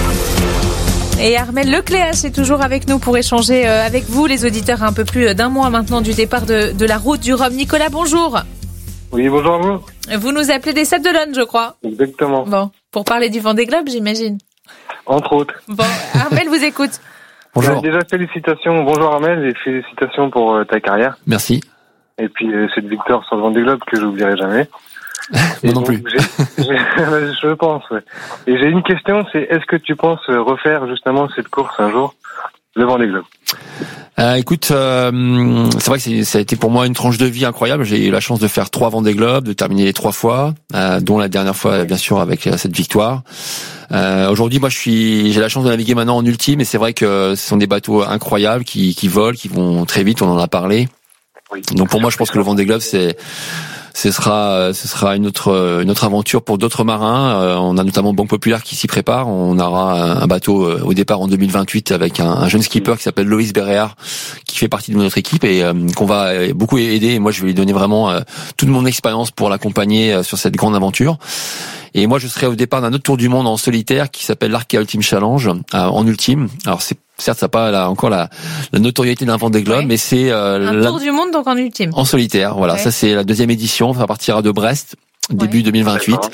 Et Armel Lecléache est toujours avec nous pour échanger avec vous, les auditeurs, un peu plus d'un mois maintenant du départ de, de la route du Rhum. Nicolas, bonjour. Oui, bonjour à vous. Vous nous appelez des Sables d'Olonne, je crois. Exactement. Bon, pour parler du Vendée Globe, j'imagine. Entre autres. Bon, Armel vous écoute. Bonjour. Euh, déjà, félicitations. Bonjour Armel et félicitations pour euh, ta carrière. Merci. Et puis euh, cette victoire sur le Vendée Globe que j'oublierai jamais. Moi non plus. J'ai, j'ai, je pense, ouais. Et j'ai une question, c'est est-ce que tu penses refaire justement cette course un jour, le Vendée Globe? Euh, écoute, euh, c'est vrai que c'est, ça a été pour moi une tranche de vie incroyable. J'ai eu la chance de faire trois Vendée Globe, de terminer les trois fois, euh, dont la dernière fois bien sûr avec euh, cette victoire. Euh, aujourd'hui, moi, je suis, j'ai la chance de naviguer maintenant en ultime, et c'est vrai que ce sont des bateaux incroyables qui, qui volent, qui vont très vite. On en a parlé. Oui. Donc pour moi, je pense que le Vendée Globe, c'est ce sera ce sera une autre une autre aventure pour d'autres marins. Euh, on a notamment Banque Populaire qui s'y prépare. On aura un bateau euh, au départ en deux mille vingt-huit avec un, un jeune skipper qui s'appelle Loïs Béréard qui fait partie de notre équipe et euh, qu'on va euh, beaucoup aider. Et moi, je vais lui donner vraiment euh, toute mon expérience pour l'accompagner euh, sur cette grande aventure. Et moi, je serai au départ d'un autre tour du monde en solitaire qui s'appelle l'Arkea Ultime Challenge euh, en ultime. Alors c'est certes, ça n'a pas là, encore la, la notoriété d'un Vendée Globe, ouais. mais c'est euh, un la... tour du monde donc en ultime. En solitaire, voilà. Ouais. Ça c'est la deuxième édition. Ça partira de Brest début ouais. deux mille vingt-huit. D'accord.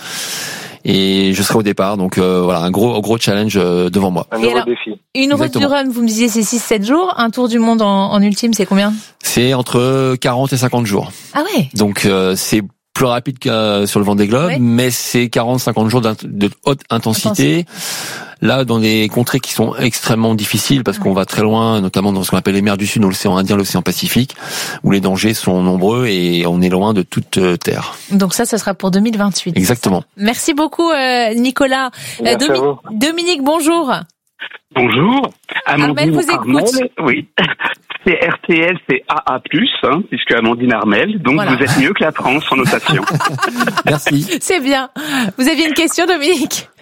Et je serai au départ, donc euh, voilà, un gros gros challenge euh, devant moi. Un nouveau défi. Une route du Rhum, vous me disiez c'est six sept jours. Un tour du monde en, en ultime, c'est combien? C'est entre quarante et cinquante jours. Ah ouais. Donc euh, c'est plus rapide que sur le Vendée Globe, ouais. mais c'est quarante à cinquante jours de haute intensité. intensité. Là, dans des contrées qui sont extrêmement difficiles, parce qu'on va très loin, notamment dans ce qu'on appelle les mers du Sud, dans l'océan Indien, l'océan Pacifique, où les dangers sont nombreux et on est loin de toute terre. Donc ça, ça sera pour deux mille vingt-huit. Exactement. Merci beaucoup, euh, Nicolas. Euh, Domi- Dominique, bonjour. Bonjour. Amandine Armel vous écoute. Armel, oui. C'est R T L, c'est A A plus, hein, puisque Amandine Armel. Donc voilà. Vous êtes mieux que la France en notation. Merci. C'est bien. Vous aviez une question, Dominique?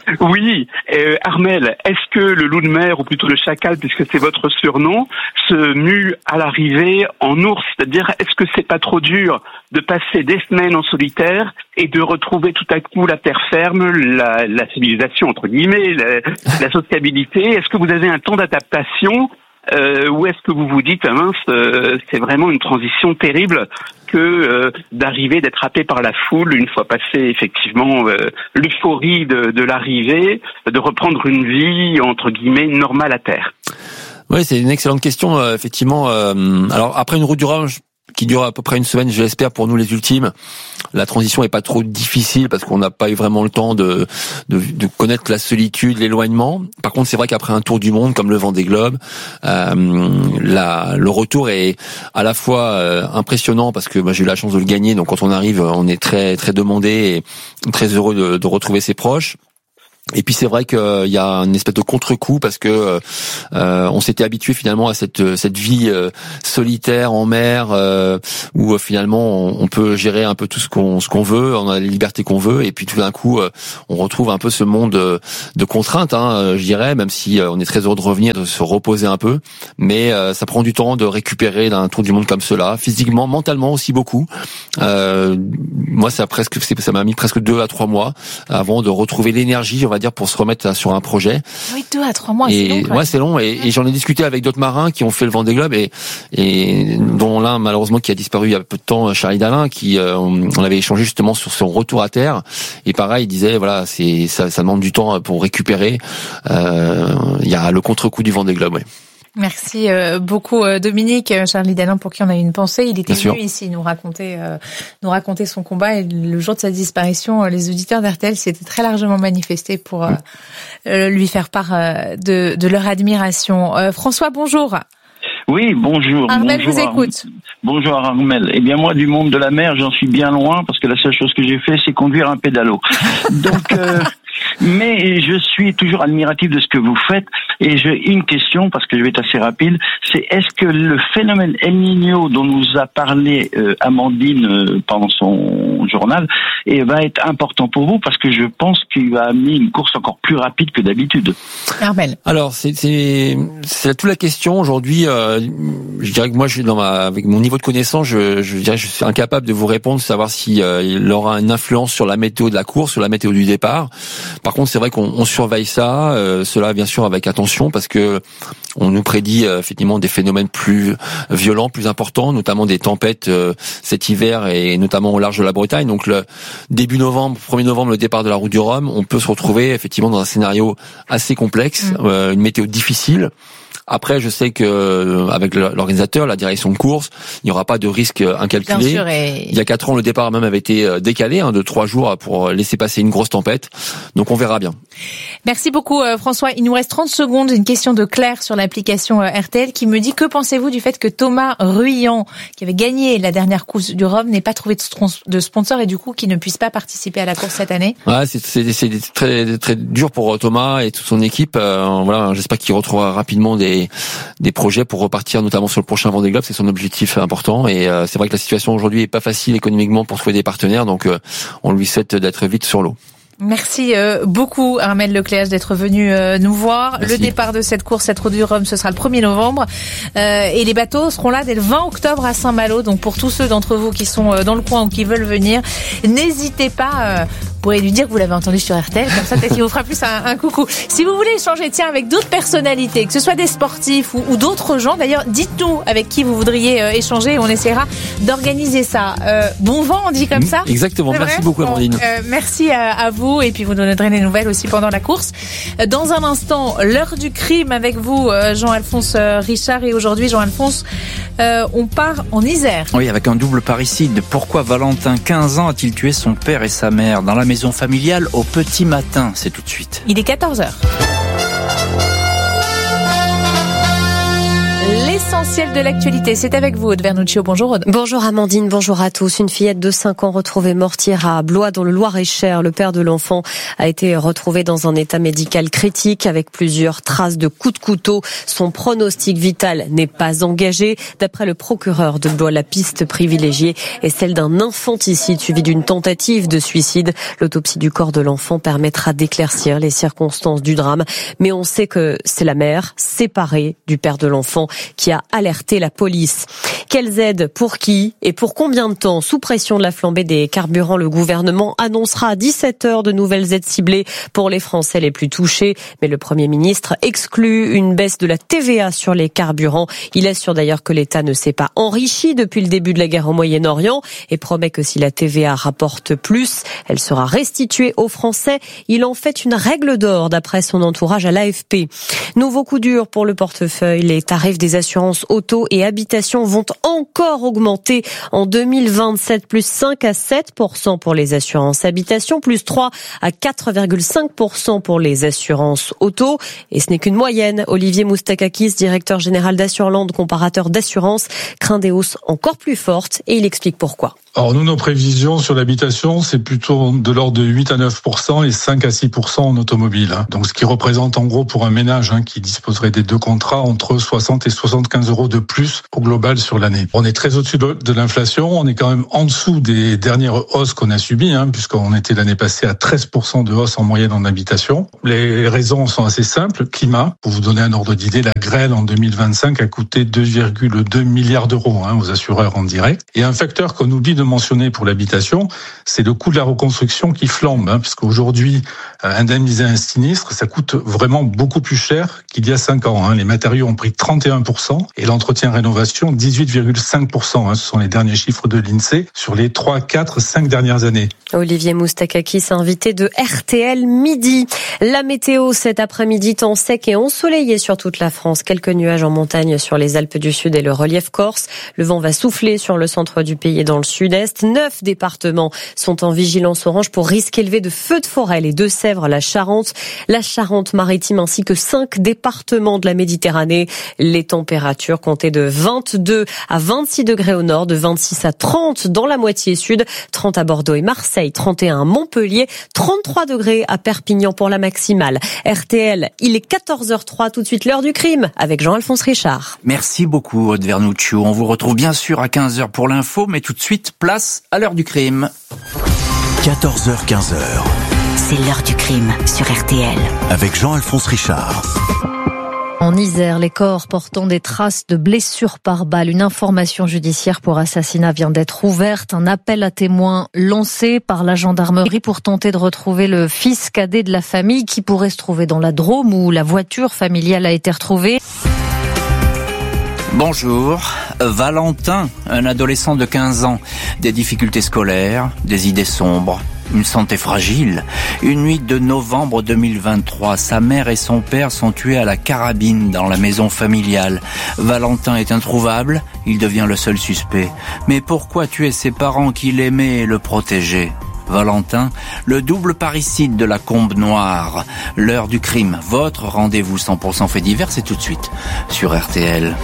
Oui, euh, Armel, est-ce que le loup de mer, ou plutôt le chacal, puisque c'est votre surnom, se mue à l'arrivée en ours? C'est-à-dire, est-ce que c'est pas trop dur de passer des semaines en solitaire et de retrouver tout à coup la terre ferme, la, la civilisation, entre guillemets, la, la sociabilité? Est-ce que vous avez un temps d'adaptation euh, ou est-ce que vous vous dites, ah mince, euh, c'est vraiment une transition terrible que euh, d'arriver, d'être happé par la foule une fois passé effectivement euh, l'euphorie de, de l'arrivée, de reprendre une vie entre guillemets normale à terre? Oui, c'est une excellente question, euh, effectivement. Euh, alors après une route du Rhum qui dure à peu près une semaine, je l'espère pour nous les ultimes, la transition est pas trop difficile parce qu'on n'a pas eu vraiment le temps de, de de connaître la solitude, l'éloignement. Par contre, c'est vrai qu'après un tour du monde comme le Vendée Globe, euh, la, le retour est à la fois euh, impressionnant parce que bah, j'ai eu la chance de le gagner, donc quand on arrive, on est très très demandé et très heureux de, de retrouver ses proches. Et puis c'est vrai qu'il y a une espèce de contre-coup parce que euh, on s'était habitué finalement à cette cette vie euh, solitaire en mer euh, où euh, finalement on, on peut gérer un peu tout ce qu'on ce qu'on veut, on a les libertés qu'on veut, et puis tout d'un coup euh, on retrouve un peu ce monde euh, de contraintes, hein, je dirais, même si euh, on est très heureux de revenir, de se reposer un peu, mais euh, ça prend du temps de récupérer d'un tour du monde comme cela, physiquement, mentalement aussi beaucoup. Euh, moi ça a presque ça m'a mis presque deux à trois mois avant de retrouver l'énergie, on va dire, pour se remettre sur un projet. Oui, deux à trois mois, et, c'est long. Ouais, c'est long. Et, et j'en ai discuté avec d'autres marins qui ont fait le Vendée Globe et, et dont l'un malheureusement qui a disparu il y a peu de temps, Charlie Dalin, qui euh, on avait échangé justement sur son retour à terre. Et pareil, il disait voilà, c'est ça, ça demande du temps pour récupérer. Euh, il y a le contre-coup du Vendée Globe. Ouais. Merci euh, beaucoup euh, Dominique. Charlie Dalin, pour qui on a une pensée, il était Bien venu sûr. ici nous raconter euh, nous raconter son combat, et le jour de sa disparition, euh, les auditeurs d'R T L s'étaient très largement manifestés pour euh, euh, lui faire part euh, de, de leur admiration. Euh, François, bonjour. Oui, bonjour. Armel bonjour, vous écoute. Bonjour Armel. Eh bien moi, du monde de la mer, j'en suis bien loin parce que la seule chose que j'ai fait, c'est conduire un pédalo. Donc, euh, mais je suis toujours admiratif de ce que vous faites. Et j'ai une question, parce que je vais être assez rapide, c'est est-ce que le phénomène El Niño dont nous a parlé euh, Amandine euh, pendant son journal et va être important pour vous, parce que je pense qu'il va amener une course encore plus rapide que d'habitude. Armel. Alors c'est c'est c'est toute la question aujourd'hui. Euh, je dirais que moi, je suis dans ma avec mon niveau de connaissance, je je dirais que je suis incapable de vous répondre, de savoir si euh, il aura une influence sur la météo de la course, sur la météo du départ. Par contre, c'est vrai qu'on on surveille ça, euh, cela bien sûr avec attention, parce que on nous prédit euh, effectivement des phénomènes plus violents, plus importants, notamment des tempêtes euh, cet hiver et notamment au large de la Bretagne. Donc le début novembre, premier novembre, le départ de la route du Rhum, on peut se retrouver effectivement dans un scénario assez complexe, mmh. euh, une météo difficile. Après, je sais que avec l'organisateur, la direction de course, il n'y aura pas de risque incalculé. Bien sûr, et... Il y a quatre ans, le départ même avait été décalé hein, de trois jours pour laisser passer une grosse tempête. Donc, on verra bien. Merci beaucoup, François. Il nous reste trente secondes. Une question de Claire sur l'application R T L qui me dit: que pensez-vous du fait que Thomas Ruyant, qui avait gagné la dernière course du Rhum, n'ait pas trouvé de sponsor et du coup qui ne puisse pas participer à la course cette année? Ouais, c'est, c'est, c'est très, très dur pour Thomas et toute son équipe. Euh, voilà, j'espère qu'il retrouvera rapidement des des projets pour repartir, notamment sur le prochain Vendée Globe. C'est son objectif important, et euh, c'est vrai que la situation aujourd'hui est pas facile économiquement pour trouver des partenaires, donc euh, on lui souhaite d'être vite sur l'eau. Merci euh, beaucoup Armel Lecléache d'être venu euh, nous voir. Merci. Le départ de cette course, cette route du Rhum, ce sera le premier novembre euh, et les bateaux seront là dès le vingt octobre à Saint-Malo. Donc pour tous ceux d'entre vous qui sont euh, dans le coin ou qui veulent venir, n'hésitez pas. Euh, vous pourrez lui dire que vous l'avez entendu sur R T L, comme ça peut-être qu'il vous fera plus un, un coucou. Si vous voulez échanger tiens avec d'autres personnalités, que ce soit des sportifs ou, ou d'autres gens, d'ailleurs dites-nous avec qui vous voudriez euh, échanger, on essaiera d'organiser ça. Euh, bon vent, on dit comme ça. Exactement, merci beaucoup Amandine. Bon, euh, merci à, à vous, et puis vous donnerez des nouvelles aussi pendant la course. Dans un instant, l'heure du crime avec vous, Jean-Alphonse Richard, et aujourd'hui Jean-Alphonse, euh, on part en Isère. Oui, avec un double parricide. Pourquoi Valentin, quinze ans, a-t-il tué son père et sa mère dans la maison familiale au petit matin? C'est tout de suite. Il est quatorze heures. L'essentiel L'essentiel de l'actualité, c'est avec vous, Aude Vernuccio. Bonjour Aude. Bonjour Amandine, bonjour à tous. Une fillette de cinq ans retrouvée morte hier à Blois dans le Loir-et-Cher. Le père de l'enfant a été retrouvé dans un état médical critique avec plusieurs traces de coups de couteau. Son pronostic vital n'est pas engagé. D'après le procureur de Blois, la piste privilégiée est celle d'un infanticide suivi d'une tentative de suicide. L'autopsie du corps de l'enfant permettra d'éclaircir les circonstances du drame. Mais on sait que c'est la mère, séparée du père de l'enfant, qui a alerté la police. Quelles aides pour qui et pour combien de temps? Sous pression de la flambée des carburants, le gouvernement annoncera à dix-sept heures de nouvelles aides ciblées pour les Français les plus touchés. Mais le Premier ministre exclut une baisse de la T V A sur les carburants. Il assure d'ailleurs que l'État ne s'est pas enrichi depuis le début de la guerre au Moyen-Orient et promet que si la T V A rapporte plus, elle sera restituée aux Français. Il en fait une règle d'or d'après son entourage à l'A F P. Nouveau coup dur pour le portefeuille. Les tarifs des assurances auto et habitation vont encore augmenter en deux mille vingt-sept, plus cinq à sept pour cent pour les assurances habitation, plus trois à quatre virgule cinq pour cent pour les assurances auto. Et ce n'est qu'une moyenne. Olivier Moustakakis, directeur général d'Assureland, comparateur d'assurance, craint des hausses encore plus fortes et il explique pourquoi. Alors nous, nos prévisions sur l'habitation, c'est plutôt de l'ordre de huit à neuf pour cent et cinq à six pour cent en automobile. Donc ce qui représente en gros pour un ménage hein, qui disposerait des deux contrats entre soixante et soixante-quinze euros de plus au global sur l'année. On est très au-dessus de, de l'inflation, on est quand même en dessous des dernières hausses qu'on a subies, hein, puisqu'on était l'année passée à treize pour cent de hausse en moyenne en habitation. Les raisons sont assez simples. Climat, pour vous donner un ordre d'idée, la grêle en deux mille vingt-cinq a coûté deux virgule deux milliards d'euros hein, aux assureurs en direct. Et un facteur qu'on oublie de mentionné pour l'habitation, c'est le coût de la reconstruction qui flambe, hein, parce qu'aujourd'hui, euh, indemniser un sinistre, ça coûte vraiment beaucoup plus cher qu'il y a cinq ans. Hein. Les matériaux ont pris trente et un pour cent et l'entretien-rénovation dix-huit virgule cinq pour cent. Hein. Ce sont les derniers chiffres de l'INSEE sur les trois, quatre, cinq dernières années. Olivier Moustakakis, invité de R T L Midi. La météo cet après-midi, temps sec et ensoleillé sur toute la France. Quelques nuages en montagne sur les Alpes du Sud et le relief corse. Le vent va souffler sur le centre du pays et dans le sud-est. Neuf départements sont en vigilance orange pour risque élevé de feux de forêt. Les Deux-Sèvres, la Charente, la Charente-Maritime ainsi que cinq départements de la Méditerranée. Les températures comptaient de vingt-deux à vingt-six degrés au nord, de vingt-six à trente dans la moitié sud, trente à Bordeaux et Marseille, trente et un à Montpellier, trente-trois degrés à Perpignan pour la maximale. R T L, il est quatorze heures zéro trois, tout de suite l'heure du crime avec Jean-Alphonse Richard. Merci beaucoup Aude Vernuccio. On vous retrouve bien sûr à quinze heures pour l'info, mais tout de suite, place à l'heure du crime. quatorze heures quinze. C'est l'heure du crime sur R T L. Avec Jean-Alphonse Richard. En Isère, les corps portant des traces de blessures par balle. Une information judiciaire pour assassinat vient d'être ouverte. Un appel à témoins lancé par la gendarmerie pour tenter de retrouver le fils cadet de la famille qui pourrait se trouver dans la Drôme où la voiture familiale a été retrouvée. Bonjour, Valentin, un adolescent de quinze ans, des difficultés scolaires, des idées sombres, une santé fragile. Une nuit de novembre deux mille vingt-trois, sa mère et son père sont tués à la carabine dans la maison familiale. Valentin est introuvable, il devient le seul suspect. Mais pourquoi tuer ses parents qui l'aimaient et le protégeaient ? Valentin, le double parricide de la Combe Noire. L'heure du crime, votre rendez-vous cent pour cent fait divers, c'est tout de suite sur R T L.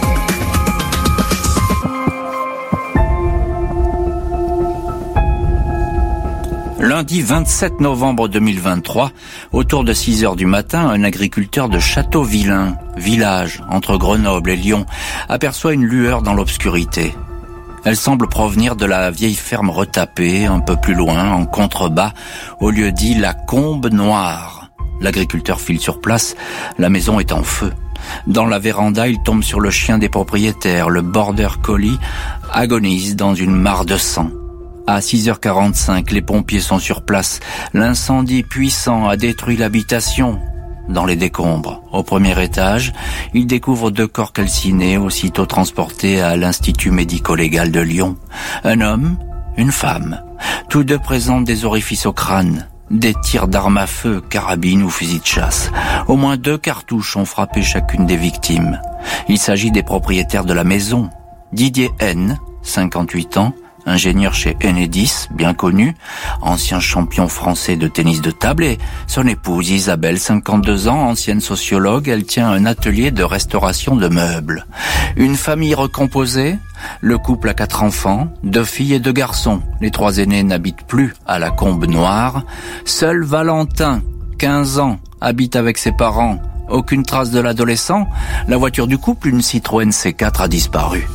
Lundi vingt-sept novembre deux mille vingt-trois, autour de six heures du matin, un agriculteur de Châteauvillain, village entre Grenoble et Lyon, aperçoit une lueur dans l'obscurité. Elle semble provenir de la vieille ferme retapée, un peu plus loin, en contrebas, au lieu dit la Combe Noire. L'agriculteur file sur place, la maison est en feu. Dans la véranda, il tombe sur le chien des propriétaires. Le border collie agonise dans une mare de sang. À six heures quarante-cinq, les pompiers sont sur place. L'incendie puissant a détruit l'habitation. Dans les décombres, au premier étage, ils découvrent deux corps calcinés, aussitôt transportés à l'Institut médico-légal de Lyon. Un homme, une femme. Tous deux présentent des orifices au crâne. Des tirs d'armes à feu, carabines ou fusils de chasse. Au moins deux cartouches ont frappé chacune des victimes. Il s'agit des propriétaires de la maison. Didier N, cinquante-huit ans, ingénieur chez Enedis, bien connu, ancien champion français de tennis de table, et son épouse Isabelle, cinquante-deux ans, ancienne sociologue, elle tient un atelier de restauration de meubles. Une famille recomposée, le couple a quatre enfants, deux filles et deux garçons. Les trois aînés n'habitent plus à la Combe Noire. Seul Valentin, quinze ans, habite avec ses parents. Aucune trace de l'adolescent. La voiture du couple, une Citroën C quatre, a disparu.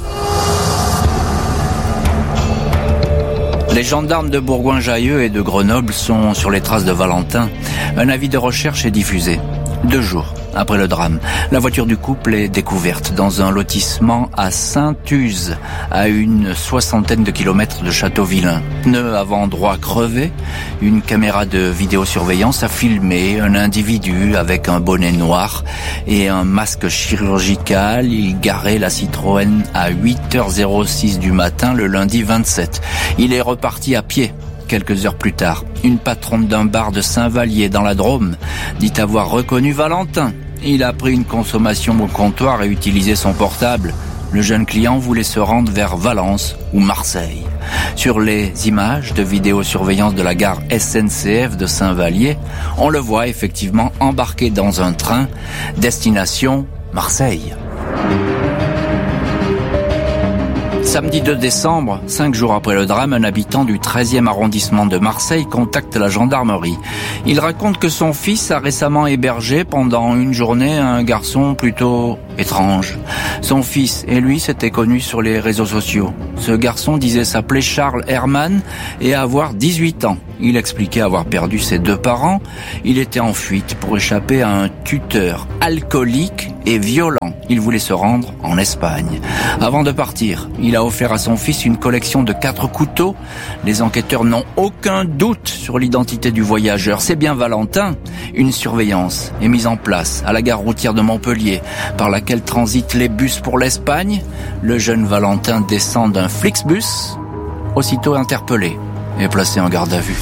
Les gendarmes de Bourgoin-Jallieu et de Grenoble sont sur les traces de Valentin. Un avis de recherche est diffusé. Deux jours après le drame, la voiture du couple est découverte dans un lotissement à Saint-Uze, à une soixantaine de kilomètres de Châteauvillain. Pneu avant droit crevé, une caméra de vidéosurveillance a filmé un individu avec un bonnet noir et un masque chirurgical. Il garait la Citroën à huit heures six du matin le lundi vingt-sept. Il est reparti à pied. Quelques heures plus tard, une patronne d'un bar de Saint-Vallier dans la Drôme dit avoir reconnu Valentin. Il a pris une consommation au comptoir et utilisé son portable. Le jeune client voulait se rendre vers Valence ou Marseille. Sur les images de vidéosurveillance de la gare S N C F de Saint-Vallier, on le voit effectivement embarqué dans un train, destination Marseille. Samedi deux décembre, cinq jours après le drame, un habitant du treizième arrondissement de Marseille contacte la gendarmerie. Il raconte que son fils a récemment hébergé pendant une journée un garçon plutôt étrange. Son fils et lui s'étaient connus sur les réseaux sociaux. Ce garçon disait s'appeler Charles Herman et avoir dix-huit ans. Il expliquait avoir perdu ses deux parents. Il était en fuite pour échapper à un tuteur alcoolique et violent. Il voulait se rendre en Espagne. Avant de partir, il a offert à son fils une collection de quatre couteaux. Les enquêteurs n'ont aucun doute sur l'identité du voyageur. C'est bien Valentin. Une surveillance est mise en place à la gare routière de Montpellier, par laquelle transitent les bus pour l'Espagne. Le jeune Valentin descend d'un Flixbus, aussitôt interpellé et placé en garde à vue.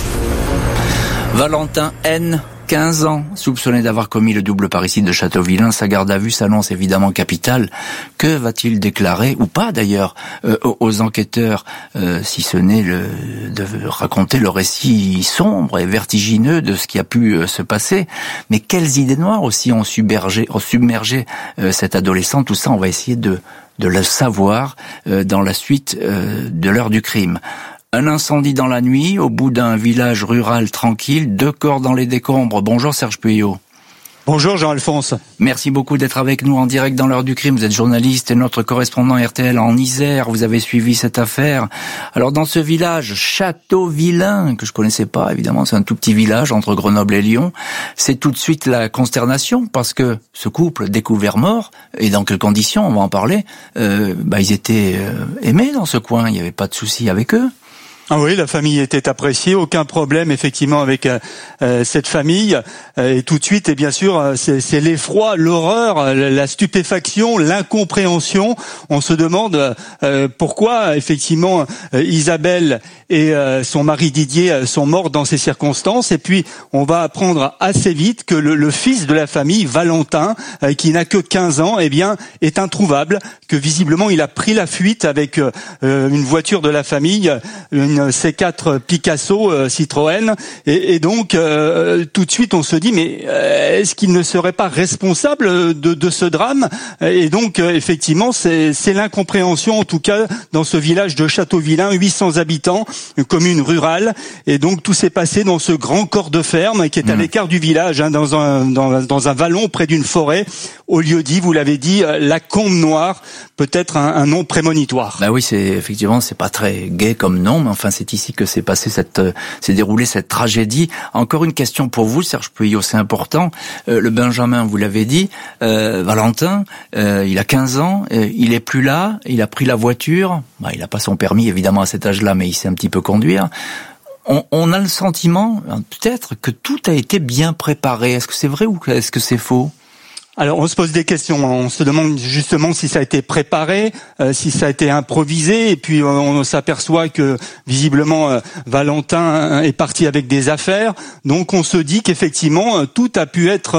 Valentin N, quinze ans, soupçonné d'avoir commis le double parricide de Châteauvillain. Sa garde à vue s'annonce évidemment capitale. Que va-t-il déclarer, ou pas d'ailleurs, euh, aux enquêteurs, euh, si ce n'est le, de raconter le récit sombre et vertigineux de ce qui a pu euh, se passer? Mais quelles idées noires aussi ont submergé, ont submergé euh, cet adolescent? Tout ça, on va essayer de, de le savoir euh, dans la suite euh, de l'heure du crime. Un incendie dans la nuit, au bout d'un village rural tranquille, deux corps dans les décombres. Bonjour Serge Puyot. Bonjour Jean-Alphonse. Merci beaucoup d'être avec nous en direct dans l'heure du crime. Vous êtes journaliste et notre correspondant R T L en Isère. Vous avez suivi cette affaire. Alors dans ce village, Châteauvillain, que je connaissais pas évidemment, c'est un tout petit village entre Grenoble et Lyon, c'est tout de suite la consternation parce que ce couple découvert mort, et dans quelles conditions, on va en parler, euh, bah, ils étaient euh, aimés dans ce coin, il n'y avait pas de souci avec eux. Ah oui, la famille était appréciée, aucun problème effectivement avec euh, cette famille. Euh, et tout de suite, et bien sûr, euh, c'est, c'est l'effroi, l'horreur, la stupéfaction, l'incompréhension. On se demande euh, pourquoi effectivement euh, Isabelle et euh, son mari Didier sont morts dans ces circonstances. Et puis, on va apprendre assez vite que le, le fils de la famille, Valentin, euh, qui n'a que quinze ans, eh bien, est introuvable, que visiblement il a pris la fuite avec euh, une voiture de la famille, une C quatre Picasso euh, Citroën, et, et donc euh, tout de suite on se dit mais euh, est-ce qu'il ne serait pas responsable de, de ce drame? Et donc euh, effectivement c'est, c'est l'incompréhension en tout cas dans ce village de Châteauvillain, huit cents habitants, une commune rurale, et donc tout s'est passé dans ce grand corps de ferme qui est à mmh. l'écart du village, hein, dans un dans, dans un vallon près d'une forêt, au lieu dit, vous l'avez dit, la Combe Noire, peut-être un, un nom prémonitoire. Bah oui, c'est effectivement c'est pas très gai comme nom, mais enfin c'est ici que s'est passé cette, euh, s'est déroulée cette tragédie. Encore une question pour vous, Serge Puyot, c'est important. Euh, le Benjamin, vous l'avez dit, euh, Valentin, euh, il a quinze ans, euh, il est plus là, il a pris la voiture. Bah, il a pas son permis évidemment à cet âge-là, mais il sait un petit peu conduire. On, on a le sentiment, peut-être, que tout a été bien préparé. Est-ce que c'est vrai ou est-ce que c'est faux? Alors on se pose des questions, on se demande justement si ça a été préparé, euh, si ça a été improvisé, et puis on, on s'aperçoit que visiblement euh, Valentin est parti avec des affaires, donc on se dit qu'effectivement euh, tout a pu être euh,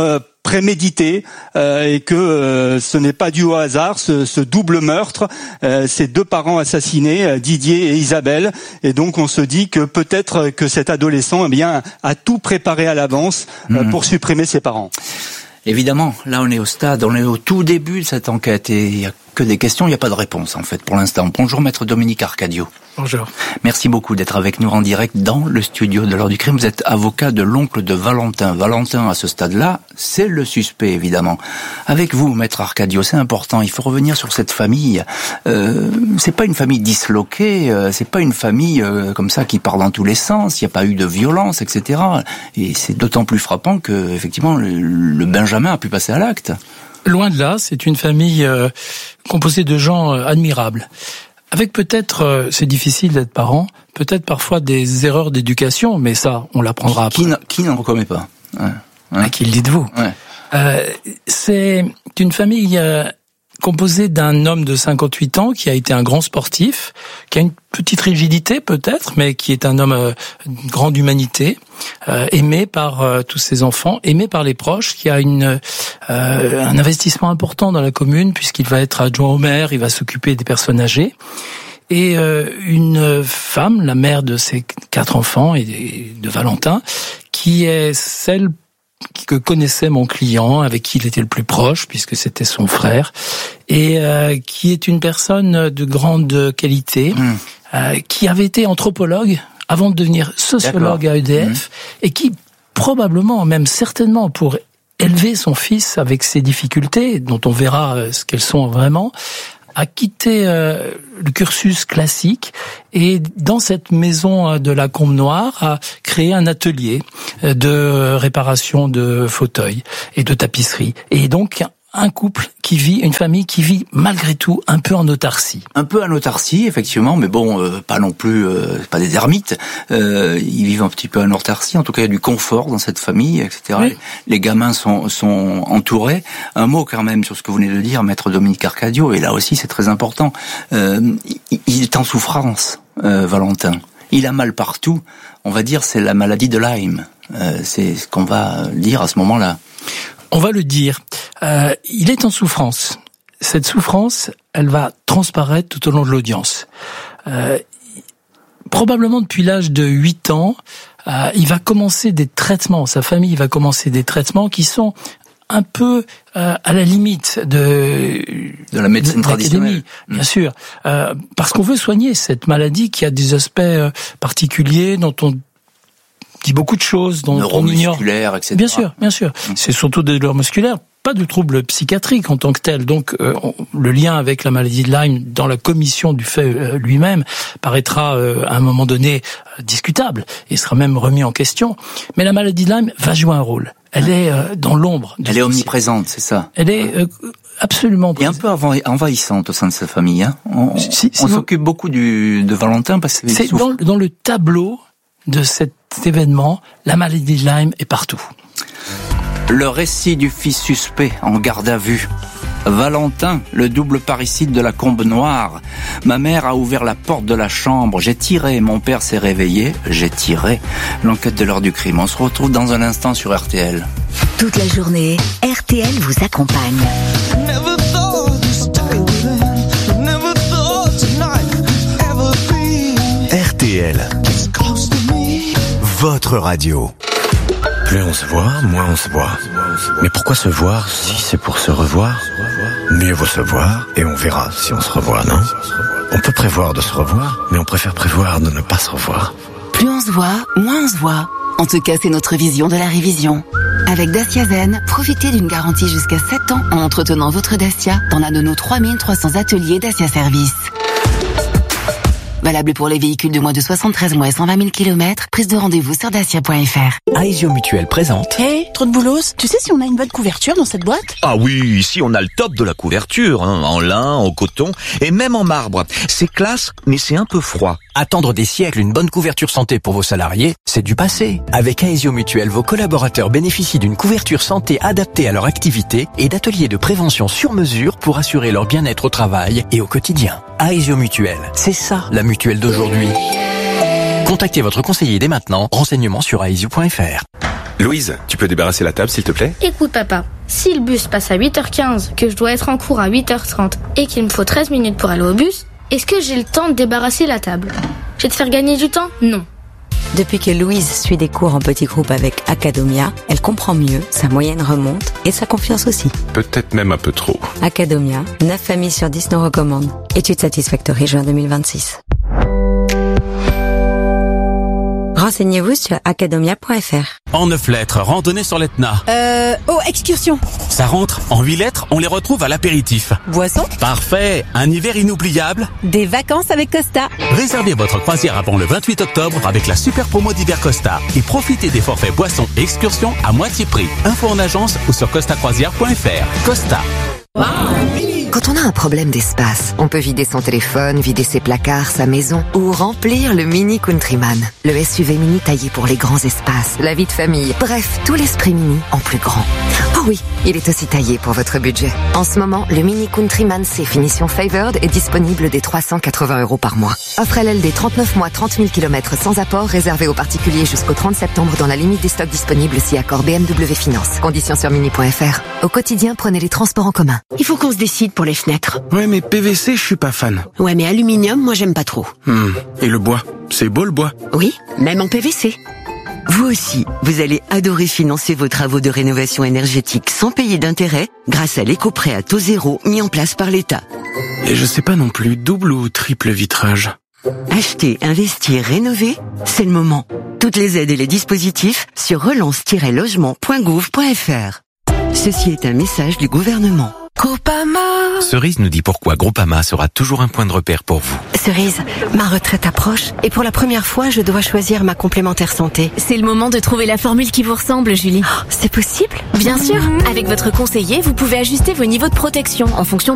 prémédité euh, et que euh, ce n'est pas dû au hasard, ce, ce double meurtre, euh, ces deux parents assassinés, euh, Didier et Isabelle. Et donc on se dit que peut-être que cet adolescent, eh bien, a tout préparé à l'avance euh, mmh. pour supprimer ses parents. Évidemment, là on est au stade, on est au tout début de cette enquête et il n'y a que des questions, il n'y a pas de réponse en fait pour l'instant. Bonjour maître Dominique Arcadio. Bonjour. Merci beaucoup d'être avec nous en direct dans le studio de l'heure du crime. Vous êtes avocat de l'oncle de Valentin. Valentin, à ce stade-là, c'est le suspect évidemment. Avec vous, maître Arcadio, c'est important, il faut revenir sur cette famille. Euh, c'est pas une famille disloquée, euh, c'est pas une famille euh, comme ça qui part dans tous les sens, il n'y a pas eu de violence, et cetera. Et c'est d'autant plus frappant que, effectivement, le, le Benjamin a pu passer à l'acte. Loin de là, c'est une famille euh, composée de gens euh, admirables. Avec peut-être, euh, c'est difficile d'être parent, peut-être parfois des erreurs d'éducation, mais ça, on l'apprendra après. Qui, qui n'en commet pas ouais. Ouais. À qui le dites-vous ouais. euh, C'est une famille euh, composée d'un homme de cinquante-huit ans qui a été un grand sportif, qui a une petite rigidité peut-être, mais qui est un homme euh, de grande humanité, euh, aimé par euh, tous ses enfants, aimé par les proches, qui a une euh, un investissement important dans la commune puisqu'il va être adjoint au maire, il va s'occuper des personnes âgées. Et euh, une femme, la mère de ses quatre enfants et de Valentin, qui est celle que connaissait mon client, avec qui il était le plus proche, puisque c'était son frère, et euh, qui est une personne de grande qualité, mmh. euh, qui avait été anthropologue avant de devenir sociologue D'accord. à E D F, mmh. et qui probablement, même certainement, pour élever son fils avec ses difficultés, dont on verra euh, ce qu'elles sont vraiment, a quitté euh, le cursus classique et dans cette maison de la Combe Noire a créé un atelier de réparation de fauteuils et de tapisserie. Et donc un couple qui vit, une famille qui vit malgré tout un peu en autarcie. Un peu en autarcie, effectivement, mais bon, euh, pas non plus, euh, pas des ermites. Euh, ils vivent un petit peu en autarcie. En tout cas, il y a du confort dans cette famille, et cetera. Oui. Les gamins sont, sont entourés. Un mot quand même sur ce que vous venez de dire, maître Dominique Arcadio. Et là aussi, c'est très important. Euh, il est en souffrance, euh, Valentin. Il a mal partout. On va dire, c'est la maladie de Lyme. Euh, c'est ce qu'on va dire à ce moment-là. On va le dire. Euh, il est en souffrance. Cette souffrance, elle va transparaître tout au long de l'audience. Euh, probablement depuis l'âge de huit ans, euh, il va commencer des traitements, sa famille va commencer des traitements qui sont un peu euh, à la limite de de la médecine de, traditionnelle, bien mmh. sûr, euh, parce qu'on veut soigner cette maladie qui a des aspects euh, particuliers dont on dit beaucoup de choses, dont on ignore. Neuromusculaires, et cetera. Bien sûr, bien sûr. Mmh. C'est surtout des douleurs musculaires, pas de troubles psychiatriques en tant que tel. Donc, euh, on, le lien avec la maladie de Lyme dans la commission du fait euh, lui-même paraîtra euh, à un moment donné euh, discutable et sera même remis en question. Mais la maladie de Lyme va jouer un rôle. Elle mmh. est euh, dans l'ombre. Elle est omniprésente, c'est ça. Elle est euh, absolument présente. Et un peu envahissante au sein de sa famille. Hein. On, si, si on vous... s'occupe beaucoup du, de Valentin parce que c'est dans, dans le tableau de cet événement, la maladie de Lyme est partout. Le récit du fils suspect en garde à vue. Valentin, le double parricide de la Combe Noire. Ma mère a ouvert la porte de la chambre. J'ai tiré. Mon père s'est réveillé. J'ai tiré. L'enquête de l'heure du crime. On se retrouve dans un instant sur R T L. Toute la journée, R T L vous accompagne. R T L. Votre radio. Plus on se voit, moins on se voit. Mais pourquoi se voir si c'est pour se revoir? Mieux vaut se voir et on verra si on se revoit, non? On peut prévoir de se revoir, mais on préfère prévoir de ne pas se revoir. Plus on se voit, moins on se voit. En tout cas, c'est notre vision de la révision. Avec Dacia Zen, profitez d'une garantie jusqu'à sept ans en entretenant votre Dacia dans l'un de nos trois mille trois cents ateliers Dacia Service. Valable pour les véhicules de moins de soixante-treize mois et cent vingt mille kilomètres. Prise de rendez-vous sur dacia point f r. Aesio Mutuel présente. Hé, hey, trop de boulos. Tu sais si on a une bonne couverture dans cette boîte? Ah oui, ici on a le top de la couverture, hein, en lin, en coton et même en marbre. C'est classe, mais c'est un peu froid. Attendre des siècles une bonne couverture santé pour vos salariés, c'est du passé. Avec Aesio Mutuel, vos collaborateurs bénéficient d'une couverture santé adaptée à leur activité et d'ateliers de prévention sur mesure pour assurer leur bien-être au travail et au quotidien. Aesio Mutuel, c'est ça la mutuelle d'aujourd'hui. Contactez votre conseiller dès maintenant. Renseignements sur aesio point f r. Louise, tu peux débarrasser la table s'il te plaît? Écoute papa, Si le bus passe à huit heures quinze, que je dois être en cours à huit heures trente et qu'il me faut treize minutes pour aller au bus, est-ce que j'ai le temps de débarrasser la table? Je vais te faire gagner du temps? Non. Depuis que Louise suit des cours en petits groupes avec Academia, elle comprend mieux, sa moyenne remonte et sa confiance aussi. Peut-être même un peu trop. Academia, neuf familles sur dix nous recommandent. Étude Satisfactory juin deux mille vingt-six. Renseignez-vous sur academia point f r. En neuf lettres, randonnée sur l'Etna. Euh, oh, excursion. Ça rentre. En huit lettres, on les retrouve à l'apéritif. Boisson. Parfait. Un hiver inoubliable. Des vacances avec Costa. Réservez votre croisière avant le vingt-huit octobre avec la super promo d'hiver Costa et profitez des forfaits boissons et excursions à moitié prix. Info en agence ou sur costa croisière point f r. Costa. Quand on a un problème d'espace, on peut vider son téléphone, vider ses placards, sa maison ou remplir le Mini Countryman. Le S U V mini taillé pour les grands espaces, la vie de famille, bref, tout l'esprit mini en plus grand. Oh oui, il est aussi taillé pour votre budget. En ce moment, le Mini Countryman C finition Favored est disponible dès trois cent quatre-vingts euros par mois. Offre L L D trente-neuf mois, trente mille kilomètres sans apport, réservé aux particuliers jusqu'au trente septembre dans la limite des stocks disponibles si accord B M W Finance. Conditions sur mini point f r. Au quotidien, prenez les transports en commun. Il faut qu'on se décide pour les fenêtres. Ouais, mais P V C, je suis pas fan. Ouais, mais aluminium, moi j'aime pas trop. Hmm. Et le bois? C'est beau le bois? Oui, même en P V C. Vous aussi, vous allez adorer financer vos travaux de rénovation énergétique sans payer d'intérêt grâce à l'éco-prêt à taux zéro mis en place par l'État. Et je sais pas non plus, double ou triple vitrage? Acheter, investir, rénover, c'est le moment. Toutes les aides et les dispositifs sur relance tiret logement point gouv point f r. Ceci est un message du gouvernement. Groupama. Cerise nous dit pourquoi Groupama sera toujours un point de repère pour vous. Cerise, ma retraite approche et pour la première fois, je dois choisir ma complémentaire santé. C'est le moment de trouver la formule qui vous ressemble, Julie. Oh, c'est possible? Bien sûr. Avec votre conseiller, vous pouvez ajuster vos niveaux de protection en fonction